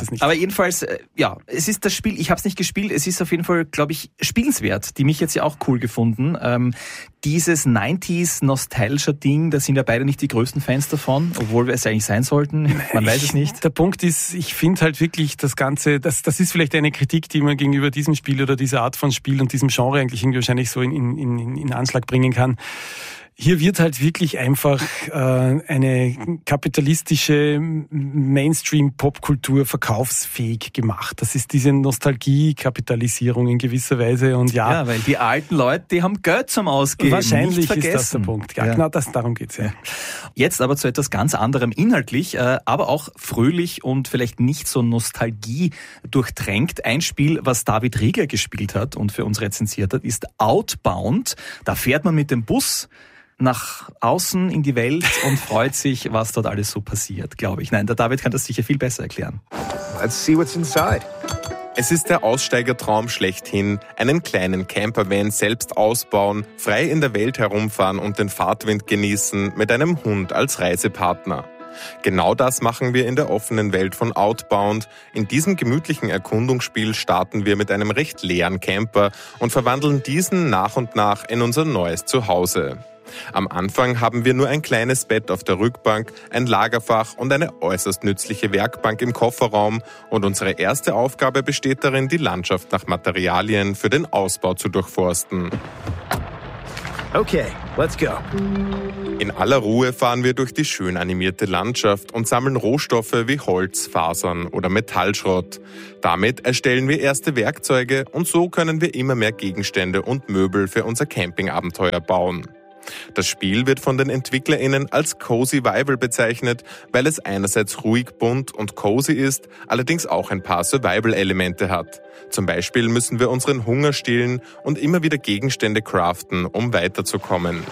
ist es nicht. Aber jedenfalls, ja, es ist das Spiel, ich habe es nicht gespielt, es ist auf jeden Fall, glaube ich, spielenswert. Die mich jetzt ja auch cool gefunden. Ähm, dieses neunziger Nostalgia-Ding, da sind ja beide nicht die größten Fans davon, obwohl wir es eigentlich sein sollten. Man weiß es nicht. Der Punkt ist, ich finde halt wirklich das Ganze, das, das ist vielleicht eine Kritik, die man gegenüber diesem Spiel oder dieser Art von Spiel und diesem Genre eigentlich irgendwie wahrscheinlich so in, in, in, in Anschlag bringen kann. Hier wird halt wirklich einfach äh, eine kapitalistische Mainstream-Popkultur verkaufsfähig gemacht. Das ist diese Nostalgie-Kapitalisierung in gewisser Weise. Und ja, ja, weil die alten Leute, die haben Geld zum Ausgeben. Wahrscheinlich ist das der Punkt. Ja, ja. Genau das, darum geht's ja. Jetzt aber zu etwas ganz anderem inhaltlich, äh, aber auch fröhlich und vielleicht nicht so Nostalgie durchtränkt. Ein Spiel, was David Rieger gespielt hat und für uns rezensiert hat, ist Outbound. Da fährt man mit dem Bus nach außen in die Welt und freut sich, was dort alles so passiert, glaube ich. Nein, der David kann das sicher viel besser erklären. Let's see what's inside. Es ist der Aussteigertraum schlechthin, einen kleinen Campervan selbst ausbauen, frei in der Welt herumfahren und den Fahrtwind genießen mit einem Hund als Reisepartner. Genau das machen wir in der offenen Welt von Outbound. In diesem gemütlichen Erkundungsspiel starten wir mit einem recht leeren Camper und verwandeln diesen nach und nach in unser neues Zuhause. Am Anfang haben wir nur ein kleines Bett auf der Rückbank, ein Lagerfach und eine äußerst nützliche Werkbank im Kofferraum und unsere erste Aufgabe besteht darin, die Landschaft nach Materialien für den Ausbau zu durchforsten. Okay, let's go. In aller Ruhe fahren wir durch die schön animierte Landschaft und sammeln Rohstoffe wie Holz, Fasern oder Metallschrott. Damit erstellen wir erste Werkzeuge und so können wir immer mehr Gegenstände und Möbel für unser Campingabenteuer bauen. Das Spiel wird von den EntwicklerInnen als Cozy-Vival bezeichnet, weil es einerseits ruhig, bunt und cozy ist, allerdings auch ein paar Survival-Elemente hat. Zum Beispiel müssen wir unseren Hunger stillen und immer wieder Gegenstände craften, um weiterzukommen.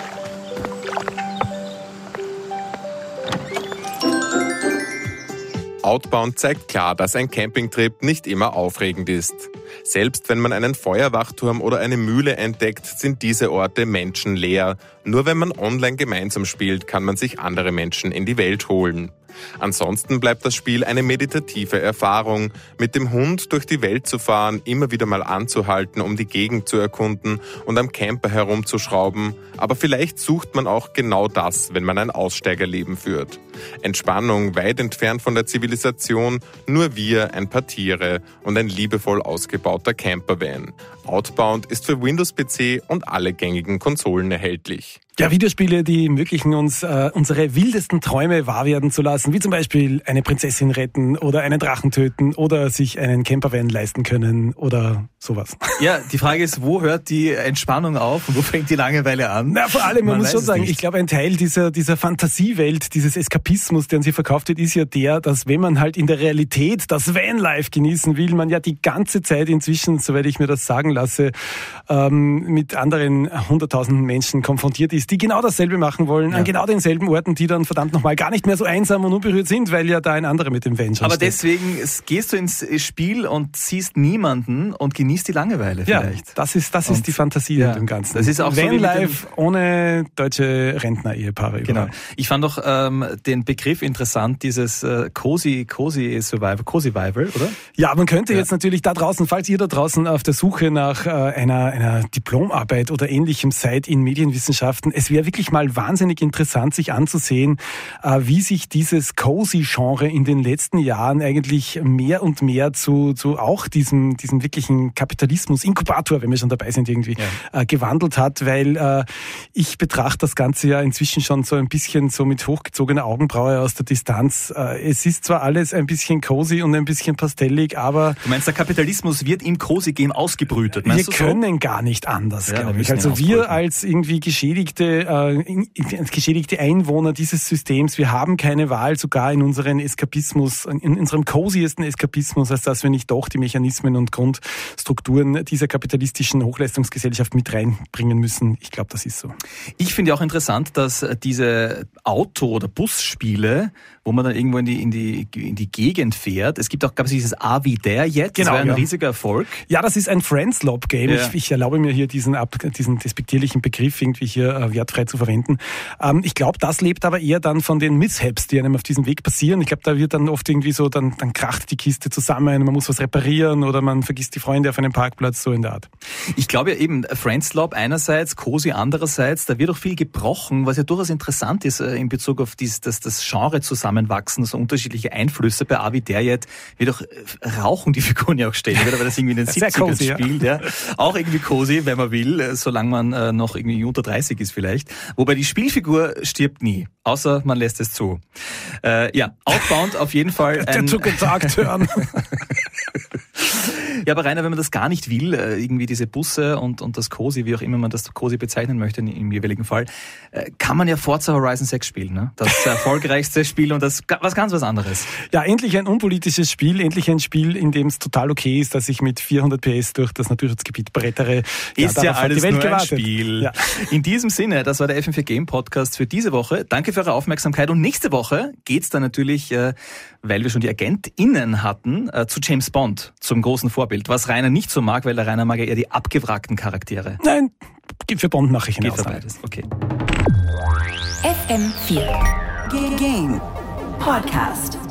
Outbound zeigt klar, dass ein Campingtrip nicht immer aufregend ist. Selbst wenn man einen Feuerwachturm oder eine Mühle entdeckt, sind diese Orte menschenleer. Nur wenn man online gemeinsam spielt, kann man sich andere Menschen in die Welt holen. Ansonsten bleibt das Spiel eine meditative Erfahrung, mit dem Hund durch die Welt zu fahren, immer wieder mal anzuhalten, um die Gegend zu erkunden und am Camper herumzuschrauben. Aber vielleicht sucht man auch genau das, wenn man ein Aussteigerleben führt. Entspannung weit entfernt von der Zivilisation, nur wir, ein paar Tiere und ein liebevoll ausgebauter Campervan. Outbound ist für Windows-P C und alle gängigen Konsolen erhältlich. Ja, Videospiele, die ermöglichen uns, äh, unsere wildesten Träume wahr werden zu lassen, wie zum Beispiel eine Prinzessin retten oder einen Drachen töten oder sich einen Campervan leisten können oder sowas. Ja, die Frage ist, wo hört die Entspannung auf und wo fängt die Langeweile an? Na, vor allem, man, man muss schon sagen, nicht. Ich glaube, ein Teil dieser, dieser Fantasiewelt, dieses Eskapismus, der uns hier verkauft wird, ist ja der, dass wenn man halt in der Realität das Vanlife genießen will, man ja die ganze Zeit inzwischen, soweit ich mir das sagen lasse, ähm, mit anderen hunderttausenden Menschen konfrontiert ist, die genau dasselbe machen wollen, ja. An genau denselben Orten, die dann verdammt nochmal gar nicht mehr so einsam und unberührt sind, weil ja da ein anderer mit dem Van schon Aber steht. deswegen gehst du ins Spiel und siehst niemanden und genießt die Langeweile vielleicht. Ja, das ist, das und, ist die Fantasie ja, in dem Ganzen. Das ist auch Vanlife so ohne deutsche Rentner-Ehepaare. Genau. Ich fand doch ähm, den Begriff interessant, dieses äh, Cozy, Cozy Survival, Cozy-Vival, oder? Ja, man könnte ja. jetzt natürlich da draußen, falls ihr da draußen auf der Suche nach äh, einer, einer Diplomarbeit oder ähnlichem seid in Medienwissenschaften, es wäre wirklich mal wahnsinnig interessant, sich anzusehen, äh, wie sich dieses Cozy-Genre in den letzten Jahren eigentlich mehr und mehr zu, zu auch diesem, diesem wirklichen Kapitalismus-Inkubator, wenn wir schon dabei sind, irgendwie ja. äh, gewandelt hat, weil äh, ich betrachte das Ganze ja inzwischen schon so ein bisschen so mit hochgezogener Augenbraue aus der Distanz. Äh, es ist zwar alles ein bisschen cozy und ein bisschen pastellig, aber... Du meinst, der Kapitalismus wird im Cozy-Game ausgebrütet, meinst wir du so? können gar nicht anders, ja, glaube ich. Also wir als irgendwie geschädigte, äh, geschädigte Einwohner dieses Systems, wir haben keine Wahl, sogar in unseren Eskapismus, in unserem coziesten Eskapismus, als dass wir nicht doch die Mechanismen und Grundstrukturen dieser kapitalistischen Hochleistungsgesellschaft mit reinbringen müssen. Ich glaube, das ist so. Ich finde auch interessant, dass diese Auto- oder Busspiele, wo man dann irgendwo in die, in die, in die Gegend fährt, es gibt auch, gab es dieses A wie der jetzt, genau, das war ein ja. riesiger Erfolg. Ja, das ist ein Friends Friends-Lob-Game. Ja. Ich, ich erlaube mir hier diesen, ab, diesen despektierlichen Begriff irgendwie hier äh, wertfrei zu verwenden. Ähm, ich glaube, das lebt aber eher dann von den Mishaps, die einem auf diesem Weg passieren. Ich glaube, da wird dann oft irgendwie so, dann, dann kracht die Kiste zusammen, man muss was reparieren oder man vergisst die Freunde auf einem Parkplatz, so in der Art. Ich glaube ja eben, Friends-Lob einerseits, Cozy andererseits, da wird auch viel gebrochen, was ja durchaus interessant ist äh, in Bezug auf dies, das, das Genre zusammenwachsen, so unterschiedliche Einflüsse. Bei Avi Derjet wird auch äh, Rauchen die Figuren ja auch stellen, weil das irgendwie in den siebzigern cozy, spielt. Ja. Auch irgendwie cozy, wenn man will, äh, solange man äh, noch irgendwie unter dreißig ist vielleicht. Wobei die Spielfigur stirbt nie, außer man lässt es zu. Äh, ja, aufbauend auf jeden Fall ein... Der zugesagt hören. Ja, aber Rainer, wenn man das gar nicht will, irgendwie diese Busse und, und das Cozy, wie auch immer man das Cozy bezeichnen möchte im jeweiligen Fall, kann man ja Forza Horizon sechs spielen. Ne? Das erfolgreichste Spiel und das was ganz was anderes. Ja, endlich ein unpolitisches Spiel, endlich ein Spiel, in dem es total okay ist, dass ich mit vierhundert P S durch das Naturschutzgebiet brettere. Ist ja, ja alles die Welt nur gewartet. Ein Spiel. Ja. In diesem Sinne, das war der F M vier Game Podcast für diese Woche. Danke für eure Aufmerksamkeit und nächste Woche geht's dann natürlich, weil wir schon die AgentInnen hatten, zu James Bond, zum großen Vorbild. Was Rainer nicht so mag, weil der Rainer mag ja eher die abgewrackten Charaktere. Nein, für Bond mache ich eine Geht für Ausnahme. beides, okay. F M vier Game Podcast.